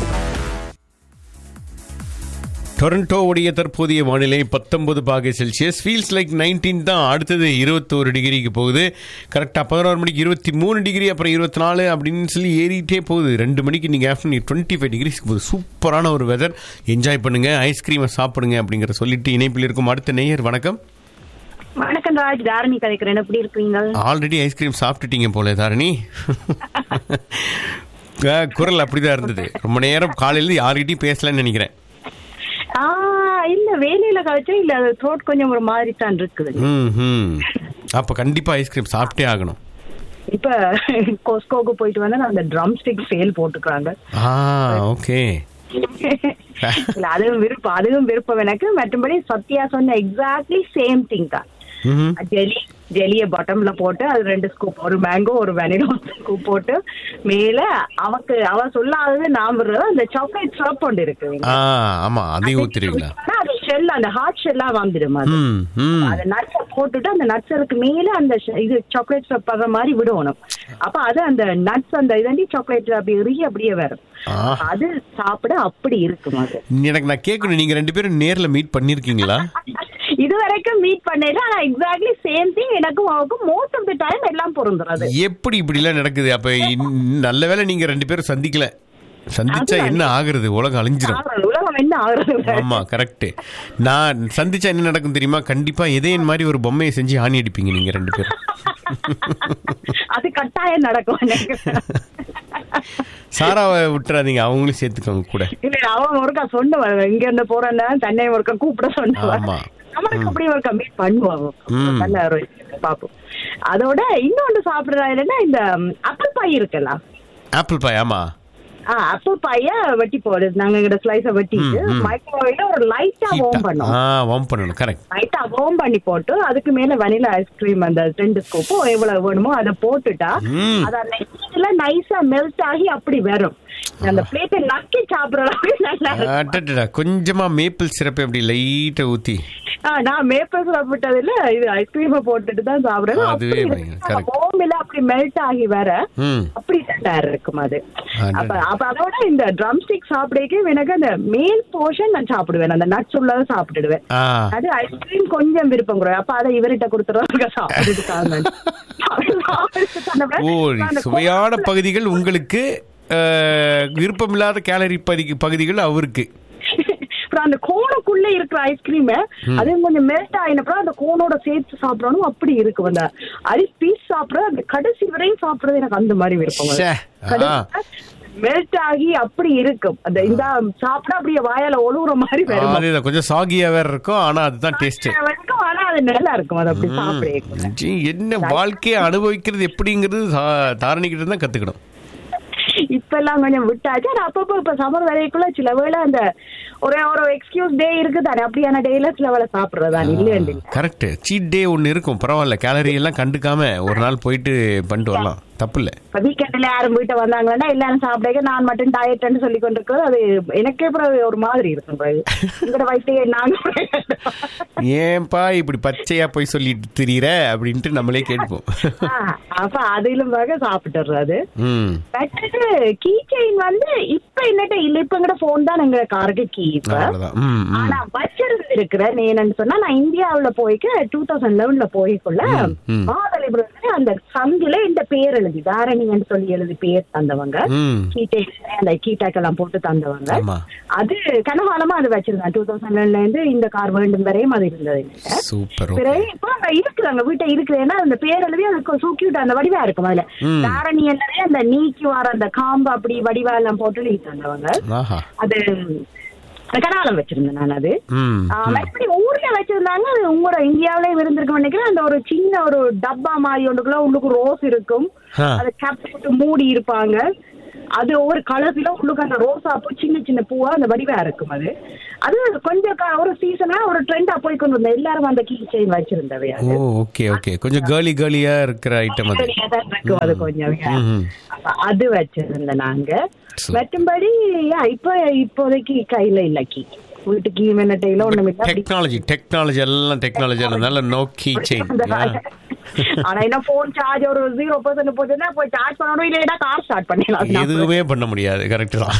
டொரண்டோவுடைய தற்போதைய வானிலை 19 பாகை செல்சியஸ். ஃபீல்ஸ் லைக் 19 தான். அடுத்தது 21 டிகிரிக்கு போகுது. கரெக்டாக 11 மணிக்கு 23 டிகிரி, அப்புறம் 24 அப்படின்னு சொல்லி ஏறிட்டே போகுது. 2 மணிக்கு நீங்கள் ஆஃப்டர்நூன் 25 டிகிரிஸ்க்கு போகுது. சூப்பரான ஒரு வெதர். என்ஜாய் பண்ணுங்க, ஐஸ்கிரீமை சாப்பிடுங்க அப்படிங்கிற சொல்லிட்டு இணைப்பில் இருக்கும் அடுத்த நேயர். வணக்கம். வணக்கம் ராஜ், தாரணி கதைக்கிறேன். எப்படி இருக்கீங்க? ஆல்ரெடி ஐஸ்கிரீம் சாப்பிட்டுட்டீங்க போல தாரணி. குரல் அப்படிதான் இருந்தது. ரொம்ப நேரம் காலையில யார்கிட்டையும் பேசலன்னு நினைக்கிறேன். இல்ல வேலையில கழிச்சா இல்ல, த்ரோட் கொஞ்சம் ஒரு மாதிரி தான் இருக்குது. அப்ப கண்டிப்பா ஐஸ்கிரீம் சாப்பிட்டே ஆகணும். இப்ப கோஸ்கோக்கு போயிட்டு வந்தா அந்த ட்ரம் ஸ்டிக் சேல் போட்டுக்கிறாங்க. ஓகே. அதுவும் விருப்பம் எனக்கு. மற்றபடி சத்யா சொன்ன எக்ஸாக்ட்லி சேம் திங் தான். ஜெலிய பாட்டம்ல போட்டு அது 2 ஸ்கூப், ஒரு மேங்கோ ஒரு வெனிலா ஸ்கூப் போட்டு மேல அவ சொல்லாதது நாம அந்த சாக்லேட் சிரப் ஒன்று இருக்கு. ஆமா, அதையும் ஊத்திடுவீங்களா? அது ஷெல், அந்த ஹார்ட் ஷெல்லா வந்துடும். அது நட்ஸை போட்டுட்டு அந்த நட்ஸருக்கு மேல அந்த இது சாக்லேட் சிரப் வர மாதிரி விடணும். அப்ப அது அந்த நட்ஸ் அந்த இதண்டி சாக்லேட் அப்படி இறுகி அப்படியே வரும். அது சாப்பிட அப்படி இருக்கும். அது எனக்கு நான் கேட்கணும், நீங்க 2 பேரும் நேர்ல மீட் பண்ணிருக்கீங்களா? இதுவரைக்கும் மீட் பண்ணல. ஆனா எக்ஸாக்ட்லி சேம் திங் எனக்கும் அவருக்கும் மோஸ்ட் ஆஃப் தி டைம் எல்லாம் பொருந்துறது. எப்படி இப்படி எல்லாம் நடக்குது? அப்ப நல்ல வேளை நீங்க 2 பேரும் சந்திக்கல. சந்திச்சா என்ன ஆகுறது? உலகம் அழிஞ்சிடும். உலகம் என்ன ஆகுறது? ஆமா, கரெக்ட். நான் சந்திச்சா என்ன நடக்கும் தெரியுமா? கண்டிப்பா எதையன் மாதிரி ஒரு பொம்மையை செஞ்சு ஆணி அடிப்பீங்க நீங்க 2 பேரும். அது கட்டாயம் நடக்கும். சாராவை விட்டுறாதீங்க, அவங்களும் சேர்த்துக்கோங்க கூட. இல்ல, அவன் ஒருக்கா சொன்னவன் இங்க இருந்து போறேன்னா தன்னை ஒருக்கா கூப்பிட சொன்னவன். நம்மளுக்கு அப்படி ஒருக்கா மீட் பண்ணுவாங்க. நல்ல பாப்போம். அதோட இன்னொன்று சாப்பிடுறா இல்லைன்னா இந்த ஆப்பிள் பாய் இருக்குல்ல. ஆப்பிள் பாய். ஆமா, ஆப்பிள் பாய வெட்டி போடுது. நாங்க ஸ்லைஸ வெட்டிட்டு மைக்ரோவேவ்ல ஒரு லைட்டா வார்ம் பண்ணணும். கரெக்ட். லைட்டா வார்ம் பண்ணி போட்டு அதுக்கு மேல வெனிலா ஐஸ்கிரீம் அந்த 2 ஸ்கூப்போ எவ்வளவு வேணுமோ அதை போட்டுட்டா அது அந்த ஹீட்ல நைஸா மெல்ட் ஆகி அப்படி வரும். அந்த பிளேட்டை நக்கி சாப்பிடுற கொஞ்சமா மேப்பிள் சிரப் அப்படி லைட்டா ஊத்தி. நான் மேப்பிள் சிரப் விட்டது இல்ல, இது ஐஸ்கிரீம் போட்டுட்டு தான் சாப்பிடுறேன். அப்படி மெல்ட் ஆகி வர அப்படி இருக்கும் அது. அப்ப அதோட இந்த ட்ரம் ஸ்டிக் சாப்பிடக்கே எனக்கு அந்த மேல் போர்ஷன் நான் சாப்பிடுவேன், அந்த நட்ஸ் உள்ளத சாப்பிட்டுடுவேன். அது ஐஸ்கிரீம் கொஞ்சம் விருப்பம் கூட. அப்ப அதை இவர்கிட்ட கொடுத்துருவாங்க சாப்பிட்டுட்டாங்க. சுவையான பகுதிகள் உங்களுக்கு, விருப்பமில்லாத கேலரி பகுதிகள் அவருக்கு. அந்த கோனுக்குள்ள இருக்கிற ஐஸ்கிரீம் அது கொஞ்சம் மெல்ட் ஆயினப்புறம் அந்த கோனோட சேர்த்து சாப்பிடணும். அப்படி இருக்கு. அந்த பீஸ் சாப்பிடுற அந்த கடைசி வரையும் சாப்பிடுறது எனக்கு அந்த மாதிரி விருப்பம். மெல்ட் ஆகி அப்படி இருக்கும். அந்த இந்த சாப்பிட அப்படியே வாயால ஒழுகுற மாதிரி வரும். கொஞ்சம் சாகியா வேற இருக்கும், ஆனா அதுதான் டேஸ்ட். ஆனா அது நல்லா இருக்கும். அது அப்படி சாப்பிட என்ன வாழ்க்கையை அனுபவிக்கிறது எப்படிங்கிறது தாரணிக்கிட்டு தான் கத்துக்கணும். இப்ப எல்லாம் கொஞ்சம் விட்டாச்சு. அப்பப்போ இப்ப சமர் வரைக்குள்ள சில வேளை அந்த ஒரு எக்ஸ்கியூஸ் டே இருக்கு தானே, அப்படியான டேல சில வேளை சாப்பிடுறதா இல்ல. கரெக்ட். சீட் டே ஒன்னு இருக்கும், பரவாயில்ல. கேலரி எல்லாம் கண்டுக்காம ஒரு நாள் போயிட்டு பண்ணிட்டு வரலாம், தப்பு இல்ல. வீக்கெண்ட்ல யாரும் வீட்டை வந்தாங்கன்னா எல்லாரும் சாப்பிட நான் மட்டும் டயட்னு சொல்லி கொண்டிருக்கிறது அது எனக்கே ஒரு மாதிரி இருக்கும். உங்களோட வயசையே நாங்க ஏன்பா இப்படி பச்சையா போய் சொல்லிட்டு திரியற அப்படின்ட்டு நம்மளே கேட்போம். அப்ப அதிலும் சாப்பிட்டுறது. கீ செயின் வந்து இப்ப என்னட்ட இல்ல, இப்ப எங்கட போன் தான் எங்க காருக்கு கீ. இப்ப ஆனா வச்சிருந்து இருக்கிறேன் என்னன்னு சொன்னா, நான் இந்தியாவுல போய்க்க 2011 போய்க்குள்ள மாதலிபுரத்துல அந்த சங்கில இந்த பேர் எழுதி எழுதி தாரணின்னு சொல்லி எழுதி பேர் தந்தவங்க, அந்த கீட்டாக்கெல்லாம் போட்டு தந்தவங்க. அது கனகாலமா அது வச்சிருந்தேன். 2011 இருந்து இந்த கார் வேண்டும் வரையும் அது இருந்தது. பிறகு இப்போ இருக்குறாங்க வீட்டை இருக்குறேன்னா அந்த பேர் எழுதி அதுக்கு சூக்கிட்டு அந்த வடிவா இருக்கும். அதுல தாரணி என்னவே அந்த நீக்கி வர அந்த காம்பு அப்படி வடிவா எல்லாம் போட்டு எழுதி தந்தவங்க. அது கனகாலம் வச்சிருந்தேன் நான். அது மறுபடி ஊர்ல வச்சிருந்தாங்க. அது உங்களோட இந்தியாவிலே இருந்திருக்கும் நினைக்கிறேன். அந்த ஒரு சின்ன ஒரு டப்பா மாதிரி ஒன்றுக்குள்ள உள்ளுக்கு ரோஸ் இருக்கும். அதை கேப் போட்டு மூடி இருப்பாங்க. அது ஒவ்வொரு கலர்ல உள்ளுக்கு அந்த ரோசா பூ சின்ன சின்ன பூவா அந்த வடிவா இருக்கும். அது கொஞ்சம் ஒரு சீசனா ஒரு ட்ரெண்டா போய் கொண்டு வந்த எல்லாரும் அந்த கீ செயின் வச்சிருந்தவை. கொஞ்சம் கேர்லி கேர்லியா இருக்கிற ஐட்டம் அது கொஞ்சம் அது வச்சிருந்தேன் நாங்க. மற்றபடி இப்போதைக்கு கையில இல்ல கீ. வீட்டுக்கு மெனட்டையில ஒண்ணுமே டெக்னாலஜி எல்லாம் டெக்னாலஜி அதனால நோ கீ செயின். ஆனா என்ன போன் சார்ஜ் ஒரு 0% போச்சுன்னா போய் சார்ஜ் பண்ணணும், இல்லையா கார் ஸ்டார்ட் பண்ணிடலாம். எதுவுமே பண்ண முடியாது. கரெக்ட் தான்.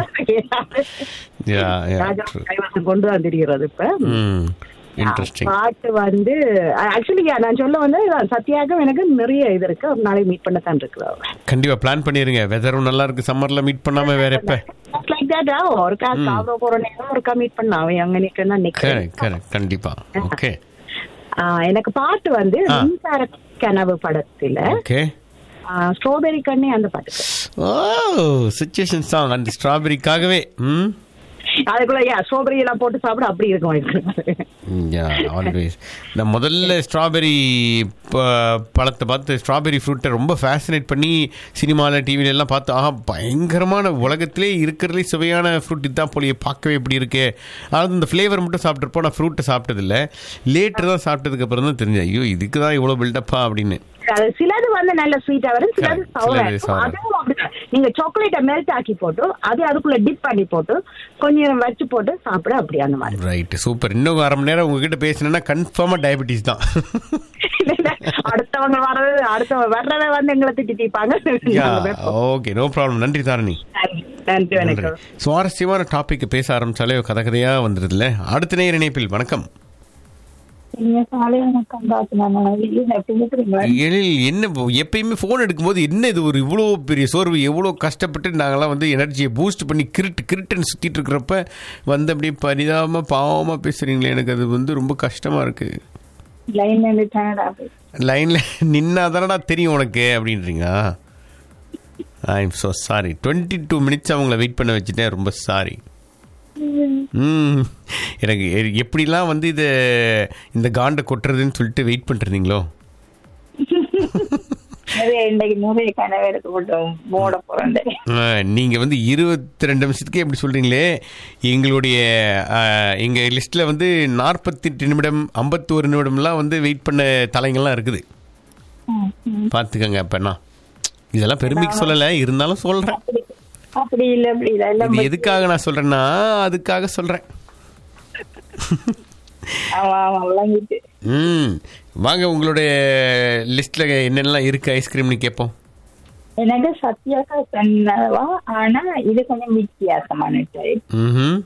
கொண்டு வந்துடுகிறது. இப்ப பாட்டு வந்து ஆக்சுவலி நான் சொல்ல வந்து சத்யாகம் எனக்கு நிறைய இது இருக்கு. ஒரு நாளைக்கு மீட் பண்ணத்தான் இருக்கிறோம். கண்டிப்பா பிளான் பண்ணிருங்க. வெதரும் நல்லா இருக்கு. சம்மர்ல மீட் பண்ணாம வேற எப்ப ஒருக்கா சாப்பிட போற நேரம் ஒருக்கா மீட் பண்ண அவன் அங்க நிக்கிறேன். கண்டிப்பா. ஓகே. எனக்கு பாட்டு வந்து மின்சார கனவு படத்துல ஸ்ட்ராபெரி கண்ணே அந்த பாட்டு. சிச்சுவேஷன் சாங் அந்த ஸ்ட்ராபெரிக்காகவே. அதுக்குள்ள ஸ்ட்ராபெரி எல்லாம் போட்டு சாப்பிட அப்படி இருக்கும். நான் முதல்ல ஸ்ட்ராபெரி பழத்தை பார்த்து ஸ்ட்ராபெரி ஃப்ரூட்டை ரொம்ப ஃபேசினேட் பண்ணி சினிமாவில் டிவில எல்லாம் பார்த்து பயங்கரமான உலகத்திலே இருக்கிறதுலே சுவையான ஃப்ரூட் இதுதான் போலியே, பார்க்கவே இப்படி இருக்கு. அதாவது இந்த ஃப்ளேவர் மட்டும் சாப்பிட்ருப்போம். நான் ஃப்ரூட்டை சாப்பிட்டதில்லை. லேட்டர் தான் சாப்பிட்டதுக்கு அப்புறம் தான் தெரிஞ்சேன், ஐயோ இதுக்கு தான் இவ்வளோ பில்டப்பா அப்படின்னு. சிலது வந்து நல்ல ஸ்வீட்டா வரும், சிலது அதுவும் அப்படிதான். நீங்க சாக்லேட்டை மெல்ட் ஆக்கி போட்டு அதுக்குள்ள டிப் பண்ணி போட்டு கொஞ்சம் வச்சு போட்டு சாப்பிட அப்படி அந்த மாதிரி. Right, super. இன்னும் 1/2 மணி நேரம் உங்ககிட்ட பேசினா கன்ஃபார்மா டயபெட்டிஸ் தான். அடுத்தவங்க வர்றத வந்து எங்களை திட்டிப்பாங்க. Okay, no problem. நன்றி தாரணி. நன்றி, வணக்கம். சுவாரஸ்யமான டாபிக் பேச ஆரம்பிச்சாலே கதையா வந்துருதுல. அடுத்த நேர இணைப்பில் வணக்கம். என்ன எப்பயுமே போன் எடுக்கும்போது என்ன இது ஒரு இவ்வளோ பெரிய சோர்வு, எவ்வளோ கஷ்டப்பட்டு நாங்களாம் வந்து எனர்ஜியை பூஸ்ட் பண்ணி கிரிட்டுன்னு சுத்திட்டு இருக்கிறப்ப வந்து அப்படியே பரிதாபமா பாவமா பேசுறீங்களே. எனக்கு அது வந்து ரொம்ப கஷ்டமா இருக்கு. லைன்ல நின்னாதானடா தெரியும் உனக்கு அப்படின்றீங்க. I am so sorry. 22 minutes அவங்கள வெயிட் பண்ண வச்சுட்டேன். ரொம்ப சாரி. எனக்கு எப்படிலாம் வந்து இந்த காண்டை கொட்டுறதுன்னு சொல்லிட்டு வெயிட் பண்ணிருந்தீங்களோ. நீங்க வந்து 22 நிமிஷத்துக்கே எப்படி சொல்றீங்களே. எங்க லிஸ்ட்ல வந்து 48 நிமிடம் 51 நிமிடம்லாம் வந்து வெயிட் பண்ண தலைங்கள்லாம் இருக்குது. பாத்துக்கங்க. அப்ப இதெல்லாம் பெருமைக்கு சொல்லல, இருந்தாலும் சொல்றேன். அப்படி இல்ல எதுக்காக நான் சொல்றேன்னா அதுக்காக சொல்றேன். வாங்க, உங்களுடைய லிஸ்ட்ல என்னெல்லாம் இருக்கு ஐஸ்கிரீம்னு கேட்போம். எனக்கு சத்யாக்கா சொன்னவா, ஆனா இது கொஞ்சம் வித்தியாசமான டைப்.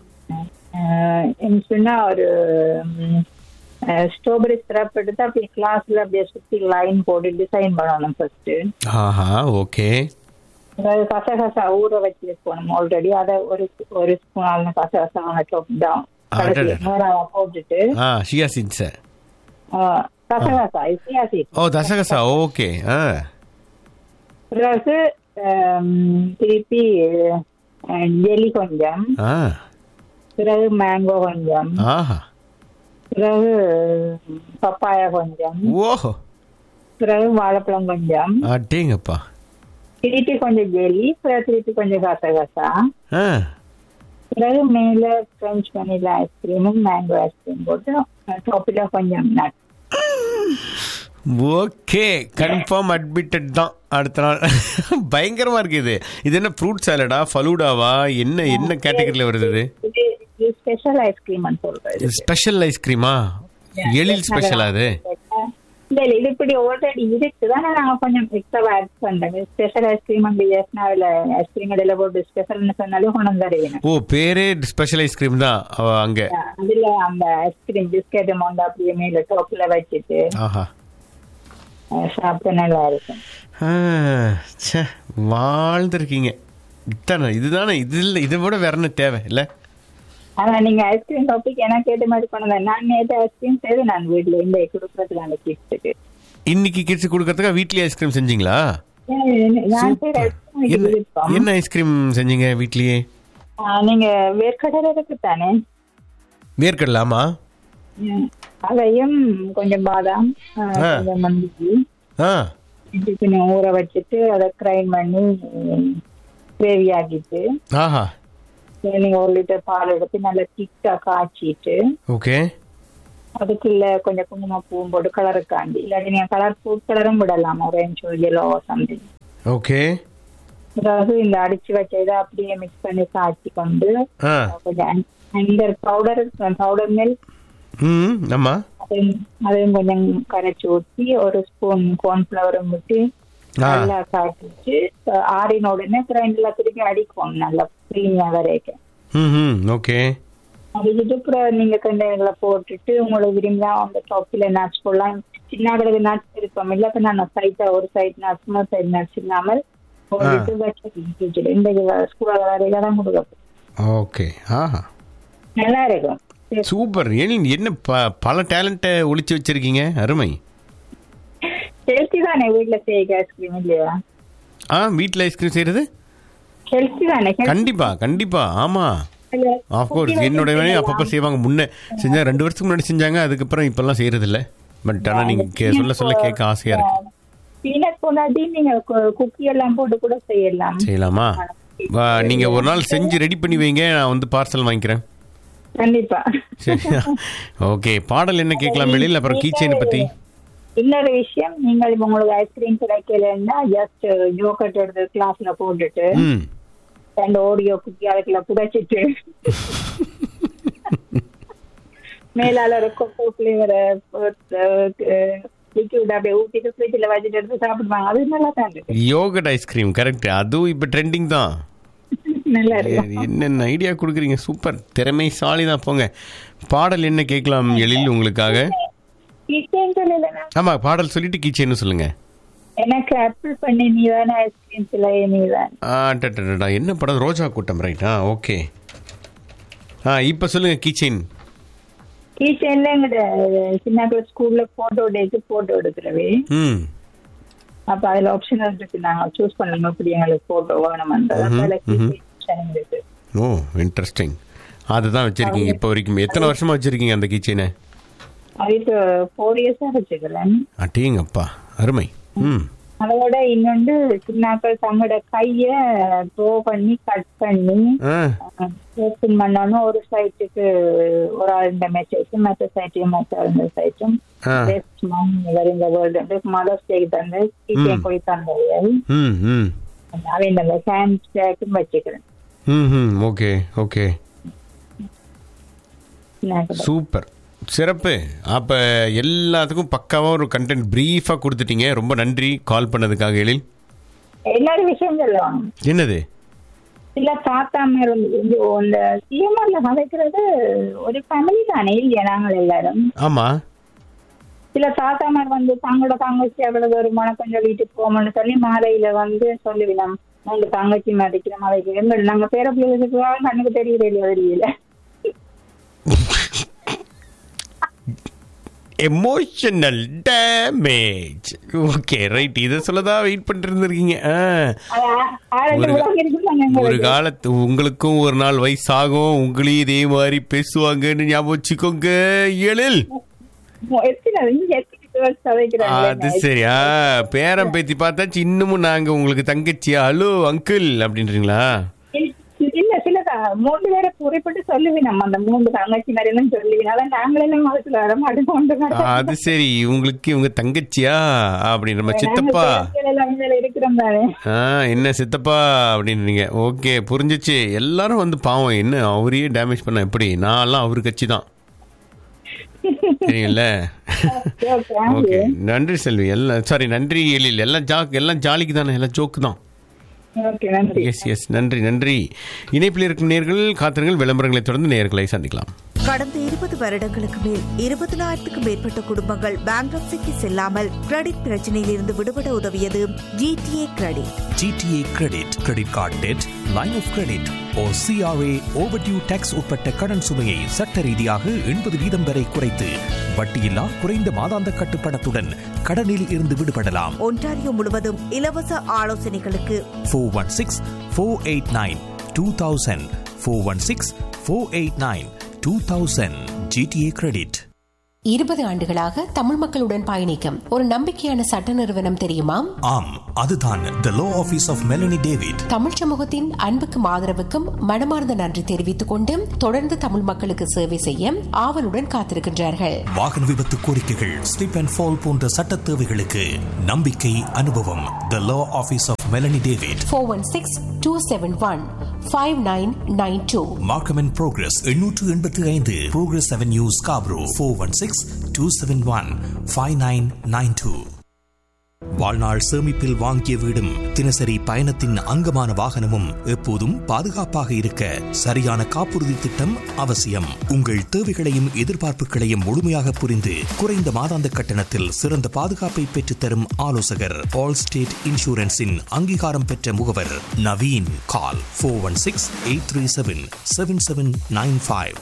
சொன்னா ஒரு ஸ்ட்ராபெரி சிரப் எடுத்து அப்படியே கிளாஸ்ல அப்படியே சுத்தி லைன் போட்டு டிசைன் பண்ணணும் ஃபர்ஸ்ட். ஓகே. கசகசா ஊற வச்சு போகணும் ஆல்ரெடி. அதை ஒரு ஸ்பூன் கசகசா சாப் டவுன் போட்டுட்டு பிறகு திருப்பி ஜெல்லி கொஞ்சம், பிறகு மேங்கோ கொஞ்சம், பிறகு பப்பாயா கொஞ்சம், பிறகு வாழைப்பழம் கொஞ்சம், திருப்பி கொஞ்சம் ஜெல்லி, பிறகு திருப்பி கொஞ்சம் கசகசா, பிறகு மேல பிரெஞ்ச் வெனிலா ஐஸ்கிரீமும் மேங்கோ ஐஸ்கிரீம் போட்டு டாப்பில கொஞ்சம் நட். ஓகே, கன்ஃபார்ம் அட்மிட்டட் தான். அடுத்த நாள் பயங்கரமா இருக்கு. இது என்ன ஃப்ரூட் சாலடா, ஃபலூடாவா, என்ன கேட்டகரியில வருது? இது ஸ்பெஷல் ஐஸ்கிரீம் சொல்றது. ஸ்பெஷல் ஐஸ்கிரீமா? எழில் ஸ்பெஷலா? அது இல்ல இது இப்படி ஆல்ரெடி இருக்குதான், நாங்க கொஞ்சம் எக்ஸ்ட்ரா ஆட் பண்றோம். ஸ்பெஷல் ஐஸ்கிரீம் ஐஸ்கிரீம் கடையில போட்டு ஸ்பெஷல்னு சொன்னாலும் கொண்டு தருவேன். ஓ, பேரே ஸ்பெஷல் ஐஸ்கிரீம் தான் அங்க. அதுல அந்த ஐஸ்கிரீம் பிஸ்கெட் அமௌண்ட் அப்படியே மேல டாப்ல வச்சுட்டு சாப்பிட நல்லா இருக்கும். வாழ்ந்துருக்கீங்க. இதுதானே, இதை விட வேற என்ன தேவை இல்ல? ஆனா நீங்க ஐஸ்கிரீம் டாபிக் என்ன கேட்ட மாதிரி பண்ணத. நான் நேற்று ஐஸ்கிரீம் செய்து நான் வீட்டுல இந்த கொடுக்கறதுக்கு அந்த கிட்ஸுக்கு. இன்னைக்கு கிட்ஸ் கொடுக்கறதுக்கா வீட்லயே ஐஸ்கிரீம் செஞ்சீங்களா? என்ன ஐஸ்கிரீம் செஞ்சீங்க வீட்லயே? நீங்க வேர்க்கடலை இருக்குத்தானே? வேர்க்கடலை, ஆமா. அதையும் கொஞ்சம் பாதாம், கொஞ்சம் மந்திரி கொஞ்சம் ஊற வச்சுட்டு அதை கிரைண்ட் பண்ணி கிரேவி ஆக்கிட்டு நீங்க 1 லிட்டர் பால் எடுத்து நல்லா திக்கா காய்ச்சிட்டு அதுக்குள்ள கொஞ்சம் குங்குமப்பூவும் போட்டு கலருக்காண்டி, இல்லாட்டி நீங்க ஃபுட் கலரும் விடலாம், ஆரஞ்சு yellow சம்திங். அதாவது இந்த அடிச்சு வச்ச இதை அப்படியே மிக்ஸ் பண்ணி காய்ச்சி கொண்டு கொஞ்சம் பவுடர் மில்க் அதையும் கொஞ்சம் கரைச்சி ஊற்றி 1 ஸ்பூன் கார்ன்ஃபிளவரும் ஊற்றி நல்லா காய்ச்சி ஆறின உடனே கிரைண்டர்ல திருப்பி அடிக்கும் நல்லா கிரீமியா வரைக்கும். அடிச்சுட்டு அப்புறம் நீங்க கண்டெய்னர்ல போட்டுட்டு உங்களுக்கு விரும்பினா அந்த டாப்பில நட்ஸ் போடலாம். சின்ன அளவுக்கு நட்ஸ் இருப்போம் இல்ல, நான் சைட்டா ஒரு சைட் நட்ஸ் இன்னொரு சைட் நட்ஸ் இல்லாமல் இந்த ஸ்கூல் வரையில தான் கொடுக்க நல்லா இருக்கும். சூப்பர். என்ன பல டேலண்ட ஒளிச்சு வச்சிருக்கீங்க, அருமை. ஹெல்த்தி தானே வீட்ல செய்ய ஐஸ்கிரீம் இல்லையா? வீட்ல ஐஸ்கிரீம் செய்யறது ஹெல்த்தி தானே? கண்டிப்பா கண்டிப்பா, ஆமா. ஆஃப்கோர்ஸ் என்னோட வேலையை அப்பப்போ செய்வாங்க. முன்னே செஞ்சா 2 வருஷத்துக்கு முன்னாடி செஞ்சாங்க, அதுக்கப்புறம் இப்பெல்லாம் செய்யறது இல்லை. பட் ஆனால் நீங்க சொல்ல கேட்க ஆசையா இருக்கு. பீனட் பொன்னாடி நீங்க குக்கி எல்லாம் போட்டு கூட செய்யலாமா? நீங்க ஒரு நாள் செஞ்சு ரெடி பண்ணி வைங்க, நான் வந்து பார்சல் வாங்கிக்கிறேன். கண்டிப்பா. ஓகே, பாடல் என்ன கேட்கலாம் வெளியில்? அப்புறம் கீ செயின் பத்தி இன்னொரு விஷயம், நீங்கள் உங்களுக்கு ஐஸ்கிரீம் கிடைக்கலன்னா ஜஸ்ட் யோகர்ட் எடுத்து கிளாஸ்ல போட்டுட்டு 2 ஓரியோ குக்கி அதுக்குள்ள புடைச்சிட்டு மேலால ஒரு கொக்கோ ஃபிளேவர் லிக்விட் அப்படியே ஊத்திட்டு ஃப்ரிட்ஜ்ல வச்சுட்டு எடுத்து சாப்பிடுவாங்க. அது நல்லா தான் இருக்கு. யோகர்ட் ஐஸ்கிரீம் கரெக்ட், அதுவும் இப்ப ட்ரெண்டிங் தான். என்னென்ன ஐடியா கொடுக்குறீங்க, சூப்பர், திறமைசாலி தான். போங்க, பாடல் என்ன கேட்கலாம் எழில் உங்களுக்காக? ஆமா, பாடல் சொல்லிட்டு கீச்சேன்னு சொல்லுங்க. எனக்கு ஆப்பிள் பண்ணி நீதானே ஐஸ்கிரீம் சிலையே நீதான். என்ன படம்? ரோஜா கூட்டம், ரைட்டா? ஓகே, இப்ப சொல்லுங்க கீச்சேன். கீச்சேன்ல எங்க சின்ன ஸ்கூல்ல போட்டோ டேக்கு போட்டோ எடுக்கிறவே, அப்ப அதுல ஆப்ஷன் இருக்கு, நாங்க சூஸ் பண்ணணும் எப்படி எங்களுக்கு போட்டோ வேணும். ஓ, இன்ட்ரெஸ்டிங். அதுதான் வச்சிருக்கீங்க இப்போ வரைக்கும். எத்தனை வருஷமா வச்சிருக்கீங்க அந்த கீச்சேனை? அது 4 இயர்ஸா வச்சுக்கிறேன். அடேங்கப்பா, அருமை. அதோட இன்னொன்று சின்னாக்கள் தங்களோட கைய த்ரோ பண்ணி கட் பண்ணி ஓப்பன் பண்ணாலும் ஒரு சைட்டுக்கு ஒரு ஆள் டேமேஜ் ஆயிடுச்சு, மற்ற சைட்டையும் மற்ற சைட்டும் இந்த வேர்ல்டு மதர்ஸ் டேக்கு தந்து கீச்சேன் போய் தந்தது. அவன் இந்த ஹேண்ட் ஸ்டாக்கும் வச்சுக்கிறேன். ஓகே ஓகே, சூப்பர், சிறப்பு. அப்ப எல்லாத்துக்கும் பக்காவா ஒரு கண்டென்ட் பிரீஃபா கொடுத்துட்டீங்க. ரொம்ப நன்றி கால் பண்ணதுக்காக எழில். எல்லாரு விஷயம் சொல்லுவாங்க. என்னது? இல்ல தாத்தா இந்த சிஎம்ஆர்ல கதைக்கிறது ஒரு ஃபேமிலி தானே இல்லையா? நாங்கள் எல்லாரும். ஆமா. சில தாத்தாமார் வந்து தங்களோட தங்கச்சி அவ்வளவு ஒரு மணக்கம் சொல்லிட்டு போமோன்னு சொல்லி மாலையில வந்து சொல்லுவினோம், உங்க தங்கச்சி மதிக்கிற மாலைக்கு எங்கள் நாங்க பேர பிள்ளைகளுக்கு கண்ணுக்கு தெரியல தெரியல. Emotional damage. Okay, right. இதை சொல்லதான் வெயிட் பண்ணிட்டு இருந்திருக்கீங்க. ஒரு காலத்து உங்களுக்கும் ஒரு நாள் வயசாகும், உங்களையும் இதே மாதிரி பேசுவாங்கன்னு ஞாபகம் வச்சுக்கோங்க எழில். அது சரியா? பேரம் பேத்தி பார்த்தாச்சு, இன்னமும் நாங்க உங்களுக்கு தங்கச்சியா ஹலோ அங்கிள் அப்படின்றீங்களா? இல்ல சில 3 பேரை குறிப்பிட்டு சொல்லுவி, நம்ம அந்த 3 தங்கச்சி மாதிரி சொல்லுவினால நாங்களே மதத்துல வர மாட்டோம். அது சரி, உங்களுக்கு இவங்க தங்கச்சியா அப்படின்னு நம்ம சித்தப்பா இருக்கிறோம் தானே. என்ன சித்தப்பா அப்படின்றீங்க. ஓகே, புரிஞ்சிச்சு. எல்லாரும் வந்து பாவம், என்ன அவரையே டேமேஜ் பண்ண எப்படி? நான் எல்லாம் அவரு கட்சி தான், சரிங்களா? ஓகே, நன்றி செல்வி. எல்லாம் சாரி, நன்றி எழில். எல்லாம் ஜாலிக்கு தானே, எல்லாம் ஜோக்கு தான். எஸ் எஸ், நன்றி நன்றி. இணைப்பில் இருக்கும் நேயர்கள் காத்திருங்கள். விளம்பரங்களை தொடர்ந்து நேயர்களை சந்திக்கலாம். கடந்த 20 வருடங்களுக்கு மேல் 20,000க்கும் மேற்பட்ட குடும்பங்கள் பேங்க்ரப்சிக்கு செல்லாமல் கிரெடிட் பிரச்சனையில் இருந்து விடுபட உதவியது GTA credit. GTA credit, credit card dead, line of credit O CRA overdue tax உட்பட்ட கடன் சுமையை சட்ட ரீதியாக 80% வரை குறைத்து வட்டியில்லா குறைந்த மாதாந்த கட்டுப்பணத்துடன் கடனில் இருந்து விடுபடலாம். ஒன்டாரியோ முழுவதும் இலவச ஆலோசனைகளுக்கு 416-489-2000 416-489-2000 GTA கிரெடிட். 20 ஆண்டுகளாக தமிழ் மக்களுடன் பயணிக்கும் ஒரு நம்பிக்கையான சட்ட நிறுவனம் தெரியுமா? ஆம், அதுதான் The Law Office of Melanie David. Tamil சமூகத்தின் அன்புக்கும் ஆதரவுக்கும் மனமார்ந்த நன்றி தெரிவித்துக் கொண்டு தொடர்ந்து தமிழ் மக்களுக்கு சேவை செய்ய ஆவலுடன் காத்திருக்கின்றார்கள். வாகன விபத்து கோரிக்கைகள், ஸ்லிப் அண்ட் ஃபால் போன்ற சட்ட தேவைகளுக்கு நம்பிக்கை, அனுபவம். The Law Office of Melanie David. 416-271-5992. Markham and Progress 885 Progress Avenue, Scarborough. 416-271-5992. வாழ்நாள் சேமிப்பில் வாங்கிய வீடும் தினசரி பயணத்தின் அங்கமான வாகனமும் எப்போதும் பாதுகாப்பாக இருக்க சரியான காப்புறுதி திட்டம் அவசியம். உங்கள் தேவைகளையும் எதிர்பார்ப்புகளையும் முழுமையாக புரிந்து குறைந்த மாதாந்த கட்டணத்தில் சிறந்த பாதுகாப்பை பெற்றுத்தரும் ஆலோசகர் ஆல் ஸ்டேட் இன்சூரன்ஸின் அங்கீகாரம் பெற்ற முகவர் நவீன். கால் 416-837-7795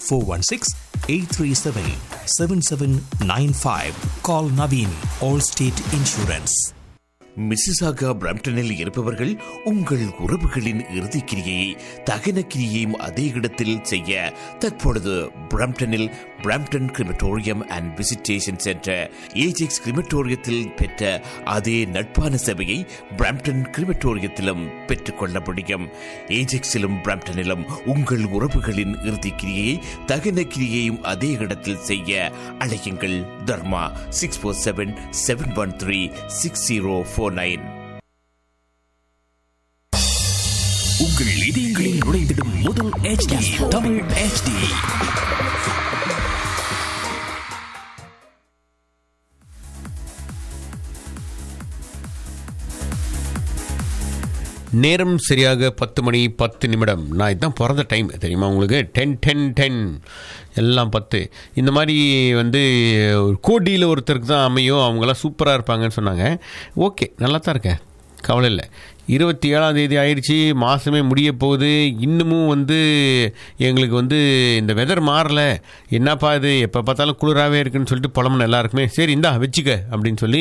416-837-7795. Call Naveen, Allstate Insurance. Mississauga பிரம்டனில் இருப்பவர்கள் உங்கள் உறவுகளின் இறுதிக்கிரியை தகன கிரியையும் அதே இடத்தில் செய்ய தற்பொழுது பிரம்டனில் Brampton crematorium and visitation centre Ajax கிரிமட்டோரியத்தில் பெற்ற அதே நட்பான சேவையை பிரம்டன் கிரிமட்டோரியத்திலும் பெற்றுக்கொள்ள முடியும். ஏஜெக்ஸிலும் பிரம்டனிலும் உங்கள் உறவுகளின் இறுதிக்கிரியை தகன கிரியையும் அதே இடத்தில் செய்ய அழையுங்கள். தர்மா 647-713-6049. உங்கள் இதயங்களில் நுழைந்திடும் முதல் HD தமிழ் HD. நேரம் சரியாக 10:10. நான் இதுதான் பிறந்த டைம் தெரியுமா உங்களுக்கு? 10 எல்லாம் 10. இந்த மாதிரி வந்து கோடியில் ஒருத்தருக்கு தான் அமையும், அவங்களாம் சூப்பராக இருப்பாங்கன்னு சொன்னாங்க. ஓகே, நல்லா தான் இருக்கேன், கவலை இல்லை. 27ஆம் தேதி ஆயிடுச்சு, மாதமே முடிய போகுது. இன்னமும் வந்து எங்களுக்கு வந்து இந்த வெதர் மாறல, என்னப்பா இது எப்போ பார்த்தாலும் குளிராகவே இருக்குன்னு சொல்லிட்டு புலம்புன எல்லாருக்குமே சரி இந்தா வச்சுக்க அப்படின்னு சொல்லி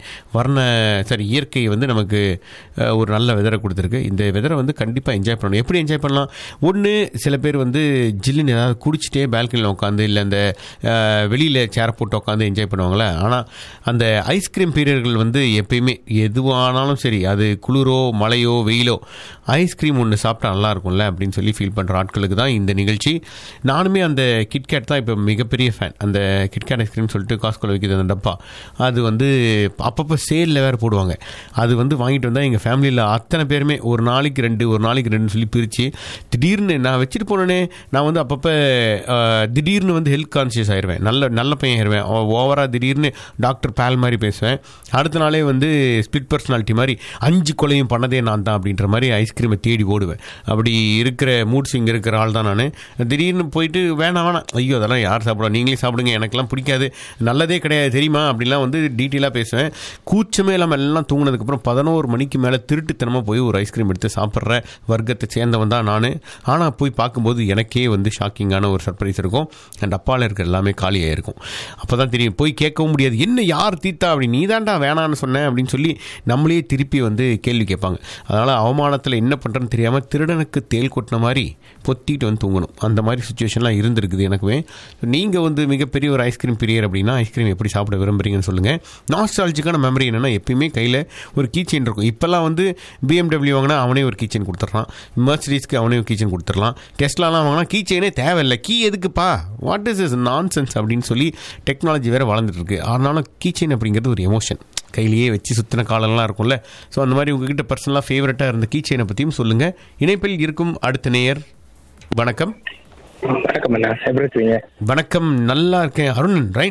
இயற்கை வந்து நமக்கு ஒரு நல்ல வெதரை கொடுத்துருக்கு. இந்த வெதரை வந்து கண்டிப்பாக என்ஜாய் பண்ணணும். எப்படி என்ஜாய் பண்ணலாம்? ஒன்று, சில பேர் வந்து ஜில்லுன்னு ஏதாவது குடிச்சிட்டே பால்கனியில் உட்காந்து இல்லை அந்த வெளியில் சேரை போட்டு உட்காந்து என்ஜாய் பண்ணுவாங்களே. ஆனால் அந்த ஐஸ்கிரீம் பீரியர்கள் வந்து எப்பயுமே எதுவானாலும் சரி, அது குளிரோ மழையோ வெயிலோ, ஐஸ்கிரீம் ஒன்று சாப்பிட்டா நல்லா இருக்கும்ல அப்படின்னு சொல்லி ஃபீல் பண்ணுற ஆட்களுக்கு தான் இந்த நிகழ்ச்சி. நானுமே அந்த கிட்கேட் தான் இப்போ மிகப்பெரிய ஃபேன். அந்த கிட்கேட் ஐஸ்கிரீம் சொல்லிட்டு காஸ்கோவில் வைக்கிது அந்த டப்பா, அது வந்து அப்பப்போ சேலில் வேறு போடுவாங்க. அது வந்து வாங்கிட்டு வந்தால் எங்கள் ஃபேமிலியில் அத்தனை பேருமே ஒரு நாளைக்கு 2 சொல்லி பிரித்து, திடீர்னு நான் வச்சுட்டு போனேனே, நான் வந்து அப்பப்போ திடீர்னு வந்து ஹெல்த் கான்சியஸ் ஆயிடுவேன், நல்ல பையன் ஆயிடுவேன், ஓவராக திடீர்னு டாக்டர் பால் மாதிரி பேசுவேன். அடுத்த நாளே வந்து ஸ்பிளிட் பர்சனாலிட்டி மாதிரி 5 கொலையும் பண்ணதே நான் தான் அப்படின்ற மாதிரி ஐஸ்கிரீமை தேடி ஓடுவேன். அப்படி இருக்கிற மூட் ஸ்விங் இருக்கிற ஆள் தான் நான். திடீர்னு போயிட்டு வேணாம் ஐயோ அதெல்லாம் யார் சாப்பிடுவா, நீங்களே சாப்பிடுங்க, எனக்கெல்லாம் பிடிக்காது, நல்லதே கிடையாது தெரியுமா அப்படிலாம் வந்து டீட்டெயிலாக பேசுவேன். கூச்சமே இல்லாமல் எல்லாம் தூங்கினதுக்கப்புறம் 11 மணிக்கு மேலே திருட்டுத்தனமாக போய் ஒரு ஐஸ்கிரீம் எடுத்து சாப்பிட்ற வர்க்கத்தை சேர்ந்தவன் தான் நான். ஆனால் போய் பார்க்கும்போது எனக்கே வந்து ஷாக்கிங்கான ஒரு சர்ப்ரைஸ் இருக்கும். என் டப்பாவில் இருக்கிற எல்லாமே காலியாக இருக்கும். அப்போ தான் தெரியும், போய் கேட்கவும் முடியாது, என்ன யார் தீத்தா அப்படி நீ தான்டா வேணான்னு சொன்னேன் அப்படின்னு சொல்லி நம்மளே திருப்பி வந்து கேள்வி கேட்பாங்க. அதனால் அவமானத்தில் என்ன பண்ணுறேன்னு தெரியாமல் திருடனுக்கு தேல் கொட்டின மாதிரி பொத்திட்டு வந்து தூங்கணும். அந்த மாதிரி சுச்சுவேஷன்லாம் இருந்திருக்குது எனக்குமே. நீங்கள் வந்து மிகப்பெரிய ஒரு ஐஸ்கிரீம் பிரியர் அப்படின்னா ஐஸ்கிரீம் எப்படி சாப்பிட விரும்புறீங்கன்னு சொல்லுங்கள். நாஸ்டாலஜிக்கான மெமரி என்னென்னா, எப்பயுமே கையில் ஒரு கீச்செயின் இருக்கும். இப்போல்லாம் வந்து BMW வாங்கினா அவனே ஒரு கீச்செயின் கொடுத்துட்றான், மெர்சிடிஸ்க்கு அவனே ஒரு கீச்செயின் கொடுத்துடலாம், டெஸ்லாலாம் வாங்கினா கீச்செயினே தேவையில்லை, கீ எதுக்குப்பா, வாட் இஸ் இஸ் நான்சென்ஸ் அப்படின்னு சொல்லி டெக்னாலஜி வேறு வளர்ந்துட்டு இருக்கு. ஆனாலும் கீச்செயின் அப்படிங்கிறது ஒரு எமோஷன், கையிலேயே வச்சு சுற்றின காலம்லாம் இருக்கும்ல. ஸோ அந்த மாதிரி உங்ககிட்ட பர்சனலாக ஃபேவரட்டாக இருந்த கீச்செயினை பற்றியும் சொல்லுங்கள். இணைப்பில் இருக்கும் அடுத்த நேயர். வணக்கம். வணக்கம் அண்ணா, எப்படி இருக்கீங்க? வணக்கம், நல்லா இருக்கேன். அருணன் ரைட்?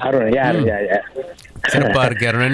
சிறப்பாக இருக்கு அருணன்.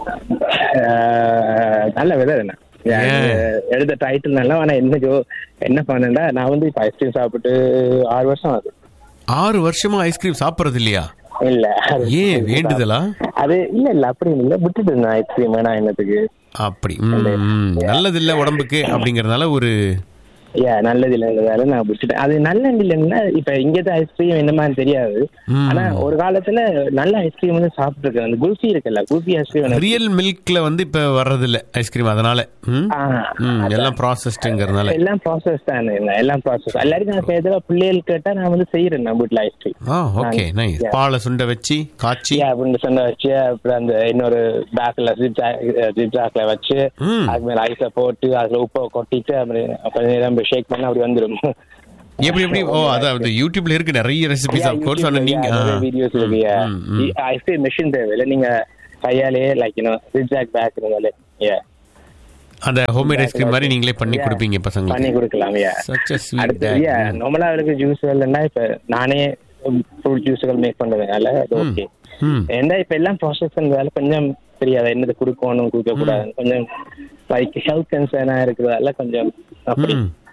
நல்ல வெதர் என்ன எழுத டைட்டில் நல்லா. ஆனால் என்ன பண்ணேன்டா, நான் வந்து இப்போ ஐஸ்கிரீம் சாப்பிட்டு 6 வருஷம் ஆகுது. 6 வருஷமா ஐஸ்கிரீம் சாப்பிடுறது இல்லையா? இல்ல. ஏன் வேண்டுதலா? அது இல்ல அப்படி இல்ல, விட்டுட்டு இருந்தேன் ஐஸ்கிரீம் வேணா என்னத்துக்கு. அப்படி நல்லது இல்ல உடம்புக்கு அப்படிங்கறதுனால ஒரு நல்லது இல்லைன்றதால நான் பிடிச்சிட்டேன். அது நல்ல இல்லைன்னா இப்ப இங்கதான் ஐஸ்கிரீம் என்ன மாதிரி தெரியாது. ஆனா ஒரு காலத்துல நல்ல ஐஸ்கிரீம் வந்து சாப்பிட்டு இருக்கேன். அந்த குல்ஃபி இருக்குல்ல, குல்ஃபி ஐஸ்கிரீம் ரியல் மில்க்ல வந்து இப்ப வர்றது இல்ல ஐஸ்கிரீம், அதனால எல்லாம் ப்ராசஸ்டுங்கிறதுனால. எல்லாம் ப்ராசஸ் தான், எல்லாம் ப்ராசஸ். எல்லாருக்கும் நான் செய்யறதுல பிள்ளைகள் கேட்டா நான் வந்து செய்யறேன் நம்ம வீட்டுல ஐஸ்கிரீம். Okay nice. பாலை சுண்ட வச்சு காய்ச்சி அப்படின்னு சுண்ட வச்சு அப்புறம் அந்த இன்னொரு பேக்ல ஜிப்ஜாக்ல வச்சு அது மேல ஐஸ போட்டு அதுல உப்பை கொட்டிட்டு கொஞ்ச நேரம் ஷேக் பண்ணா அப்படி வந்துரும். எப்படி எப்படி? அதாவது யூடியூப்ல இருக்கு நிறைய ரெசிபிஸ் ஆஃப் கோர்ஸ். நீங்க வீடியோஸ் இருக்கு. ஐஸ்கிரீம் மெஷின் தேவையில்ல, நீங்க கையாலேயே லைக் ஜிப்ஜாக் பேக் இருந்தாலே அந்த ஹோம்மேட் ஐஸ்கிரீம் மாதிரி நீங்களே பண்ணி கொடுப்பீங்க பசங்களுக்கு? பண்ணி கொடுக்கலாம். நார்மலா அவருக்கு ஜூஸ் இல்லைன்னா இப்ப நானே ஃப்ரூட் ஜூஸ்கள் மேக் பண்றதுனால அது ஓகே. ஏன்னா இப்ப எல்லாம் ப்ராசஸ்னால கொஞ்சம் தெரியாது என்னது கொடுக்கணும் கொடுக்க கூடாது, கொஞ்சம் லைக் ஹெல்த் கன்சர்னா இருக்கிறதால கொஞ்சம் அப்படி.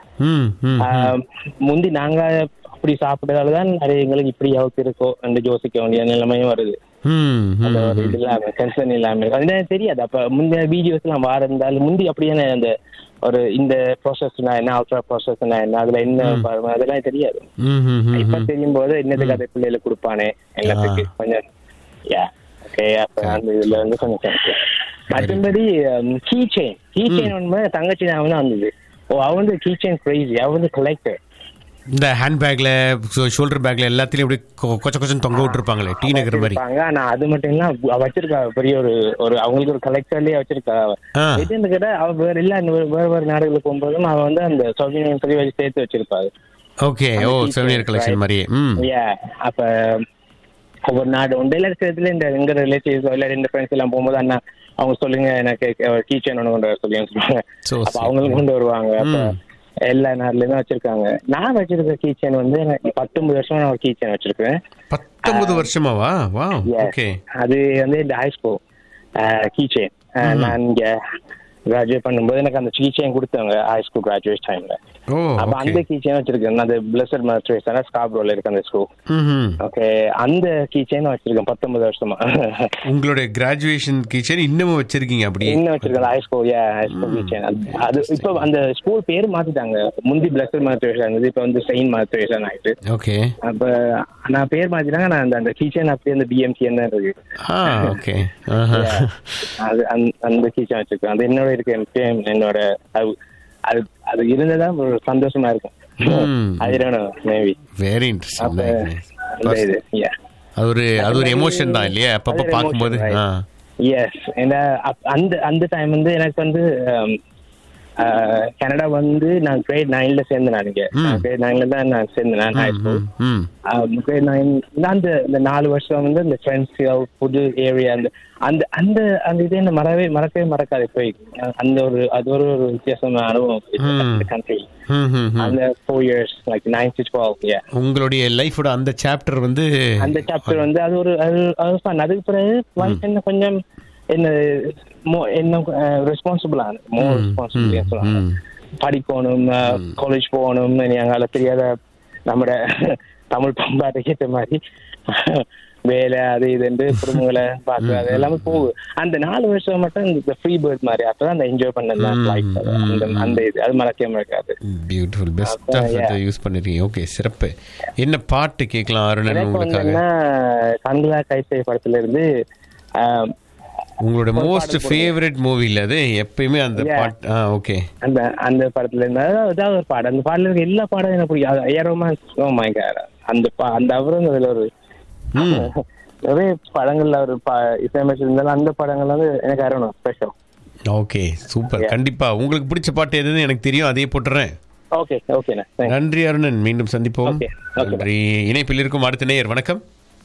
முந்தி நாங்க அப்படி சாப்பிட்டதாலதான் நிறைய எங்களுக்கு இப்படி ஹெல்த் இருக்கோ என்று யோசிக்க வேண்டிய நிலைமையும் வருது. அந்த ஒரு இது இல்லாம கன்சர்ன் இல்லாம அது தெரியாது. அப்ப முந்தைய வீடியோஸ் எல்லாம் வார இருந்தாலும் முந்தி அப்படியே அந்த ஒரு இந்த ப்ராசஸ்னா என்ன, அல்ட்ரா ப்ராசஸ்னா என்ன, அதுல என்ன அதெல்லாம் தெரியாது. இப்ப தெரியும் போது என்னதுக்கு அதை பிள்ளைல கொடுப்பானே எல்லாத்துக்கு கொஞ்சம் ஓகே. அப்ப அந்த இதுல வந்து கொஞ்சம் மற்றபடி கீ செயின் ஒன்று தங்கச்சி நான் வந்து வந்தது. அவ வந்து கீ செயின் கிரேசி, அவ வந்து கலெக்டர். இந்த ஹேண்ட் பேக்ல ஷோல்டர் பேக்ல எல்லாத்துலயும் இப்படி கொச்ச கொச்சம் தொங்க விட்டுருப்பாங்களே டி நகர் மாதிரி. ஆனா அது மட்டும் இல்ல வச்சிருக்கா பெரிய ஒரு அவங்களுக்கு ஒரு கலெக்டர்லயே வச்சிருக்கா. எதுன்னு கேட்டா அவ வேற இல்ல வேற நாடுகளுக்கு போகும்போதும் அவ வந்து அந்த சௌஜன்யம் சொல்லி வச்சு சேர்த்து வச்சிருப்பாரு. ஓகே. செவனியர் கலெக்ஷன் மாதிரி. அப்ப ஒவ்வொரு நாடு ஒன்று எல்லாத்துல இந்த எங்க ரிலேட்டிவ்ஸ் எல்லாரும் இந்த ஃப்ரெண்ட்ஸ் எல்லாம் போகும்போது அண்ணா அவங்க சொல்லுங்க எனக்கு கீச்சன் ஒன்று கொண்டு வர சொல்லி சொல்லுவாங்க. அப்ப அவங்களுக்கு கொண்டு வருவாங்க. அப்ப எல்லா நாடுலயுமே வச்சிருக்காங்க. நான் வச்சிருக்க கீச்சன் வந்து 19 வருஷமா நான் ஒரு கீச்சன் வச்சிருக்கேன். 19 வருஷமாவா? அது வந்து இந்த ஹைஸ்கூல் கீச்சன். நான் இங்க கிராஜுவேட் பண்ணும்போது எனக்கு அந்த கீச்சன் கொடுத்தாங்க ஹைஸ்கூல் கிராஜுவேட் டைம்ல. அப்ப அந்த கீச்சன் வச்சிருக்கேன். அந்த பிளஸர் மதர்ஸ் ஸ்காப்ரோல இருக்கு அந்த ஸ்கூல். ஓகே, அந்த கீச்சன் வச்சிருக்கேன் 19 வருஷமா. உங்களுடைய கிராஜுவேஷன் கீச்சன் இன்னமும் வச்சிருக்கீங்க? அப்படி இன்னும் வச்சிருக்கேன் ஹைஸ்கூல் கீச்சன். அது இப்ப அந்த ஸ்கூல் பேர் மாத்திட்டாங்க. முந்தி பிளஸர் மதர்ஸ் இருந்தது, இப்ப வந்து செயின்ட் மதர்ஸ் ஆயிட்டு. ஓகே. அப்ப நான் பேர் மாத்திட்டாங்க. நான் அந்த கீச்சன் அப்படியே அந்த BMCN தான் இருக்கு. ஓகே. அது அந்த கீச்சன் வச்சிருக்கேன். அது என்னோட இருக்கு. என்னோட அது அது இருந்ததா ஒரு சந்தோஷமா இருக்கும். Very interesting. அது ஒரு எமோஷன் தான் இல்லையா அப்பப்ப பாக்கும்போது? எஸ். அந்த டைம் வந்து எனக்கு வந்து கனடா வந்து நான் கிரேட் 9ல சேர்ந்தேன். கிரேட் 9ல தான் நான் சேர்ந்தேன். கிரேட் 9 அந்த 4 வருஷம் வந்து இந்த ஃப்ரெண்ட்ஸ் புது ஏரியா அந்த அந்த அந்த இது என்ன மறக்கவே மறக்காது. போய் அந்த அது ஒரு வித்தியாசமான அனுபவம் கண்ட்ரி. அந்த 4 years like 9 to 12. உங்களுடைய லைஃபோட அந்த சாப்டர் வந்து அது ஒரு அதுக்கு பிறகு என்ன கொஞ்சம் என்ன ரெஸ்பான்சிபிளான படிக்கணும், காலேஜ் போகணும். எங்கால தெரியாத நம்மட தமிழ் பண்பாட்டுக்கு ஏற்ற மாதிரி வேலை அது இது குடும்பங்களை பாக்குறது எல்லாமே போகுது. அந்த 4 வருஷம் மட்டும் இந்த ஃப்ரீ பேர்ட் மாதிரி அப்பதான் அந்த என்ஜாய் பண்ணது. அந்த இது அது மறக்காது. Beautiful. Best of it use பண்ணிருக்கீங்க. ஓகே, சிறப்பு. என்ன பாட்டு கேட்கலாம் அருணன் உங்களுக்காக? கண்களா கைசை படத்துல இருந்து உங்களோட மோஸ்ட் ஃபேவரட் மூவில அது எப்பயுமே அந்த பாட்டு. ஓகே. அந்த படத்துல இருந்தா ஏதாவது ஒரு பாடம், அந்த பாடல இருக்க எல்லா பாடம் எனக்கு பிடிக்கும். ஏரோமா அந்த அவரும் அதுல ஒரு நிறைய படங்கள்ல ஒரு இசையமைச்சிருந்தாலும் அந்த படங்கள் வந்து எனக்கு அருணும் ஸ்பெஷல். Okay, super. கண்டிப்பா உங்களுக்கு பிடிச்ச பாட்டு எதுன்னு எனக்கு தெரியும், அதே போட்டுறேன். Okay okay. நன்றி அருணன், மீண்டும் சந்திப்போம். நன்றி. இணைப்பில் இருக்கும் அடுத்த நேயர். வணக்கம்.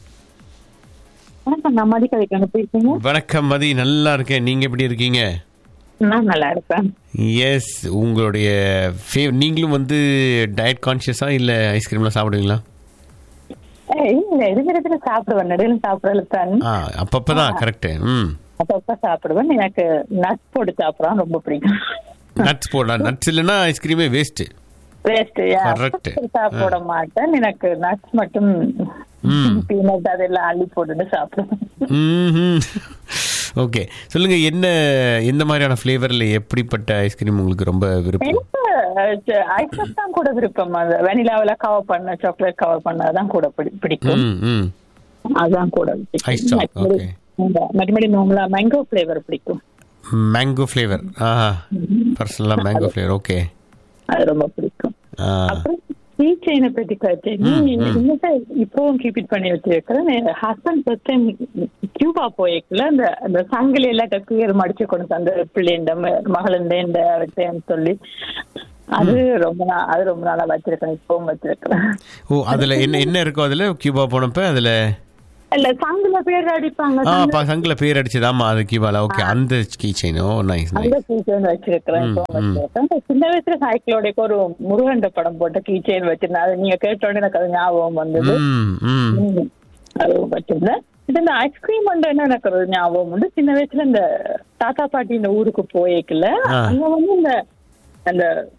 வணக்கம் மதி, நல்லா இருக்கேன். நீங்க எப்படி இருக்கீங்க? நல்லா இருக்கேன். எஸ், உங்களுடைய நீங்களும் வந்து டயட் கான்சியஸா இல்ல ஐஸ்கிரீம்லாம் சாப்பிடுவீங்களா? இல்ல, இருக்கிறதுல சாப்பிடுவேன், நடுவில் சாப்பிடலாம். அப்பப்பதான். கரெக்ட். அப்பப்ப சாப்பிடுவேன். எனக்கு நட்ஸ் போட்டு சாப்பிடலாம் ரொம்ப பிடிக்கும். நட்ஸ் போடலாம். நட்ஸ் இல்லைன்னா ஐஸ்கிரீமே வேஸ்ட். சாப்பிட மாட்டேன். எனக்கு நட்ஸ் மட்டும் பீனட் அதெல்லாம் அள்ளி போட்டுட்டு சாப்பிடுவேன். ஓகே, சொல்லுங்க, எந்த மாதிரியான ஃபிளேவர்ல எப்படிப்பட்ட ஐஸ்கிரீம் உங்களுக்கு ரொம்ப விருப்பம்? ஐஸ்கிரீம் தான் கூட விருப்பம். வெனிலாவில கவர் பண்ண, சாக்லேட் கவர் பண்ணதான் கூட பிடிக்கும். அதான் கூட மறுபடி நார்மலா மேங்கோ ஃபிளேவர் பிடிக்கும். மேங்கோ ஃபிளேவர், பர்சனலா மேங்கோ ஃபிளேவர். ஓகே, அது ரொம்ப பிடிக்கும். அப்புறம் கீ செயினை பத்தி இப்பவும் கீப் இட் பண்ணி வச்சிருக்கிறேன். ஹஸ்பண்ட் ஃபர்ஸ்ட் டைம் கியூபா போயிருக்குல, அந்த சங்கிலி எல்லாம் கீர் மடிச்சு கொண்டு அந்த பிள்ளைண்ட மகளின் சொல்லி அது ரொம்ப நாளா வச்சிருக்கேன். இப்பவும் வச்சிருக்கிறேன். ஓ, அதுல என்ன இருக்கோ அதுல கியூபா போனப்ப அதுல இல்ல சங்குல பேர் அடிப்பாங்க. சங்குல பேர் அடிச்சது. ஆமா, அது கியூபால. ஓகே, அந்த கீ செயின். ஓ நைஸ். அந்த கீ செயின் வச்சிருக்கிறேன். சின்ன வயசுல சைக்கிளோட ஒரு முருகண்ட படம் போட்ட கீ செயின் வச்சிருந்தேன். அது நீங்க கேட்டோட எனக்கு அது ஞாபகம் வந்தது. அதுவும் வச்சிருந்தேன். இந்த ஐஸ்கிரீம் என்ன எனக்கு ஞாபகம் உண்டு. சின்ன வயசுல இந்த தாத்தா பாட்டி இந்த ஊருக்கு போயிருக்குல, அங்க வந்து அந்த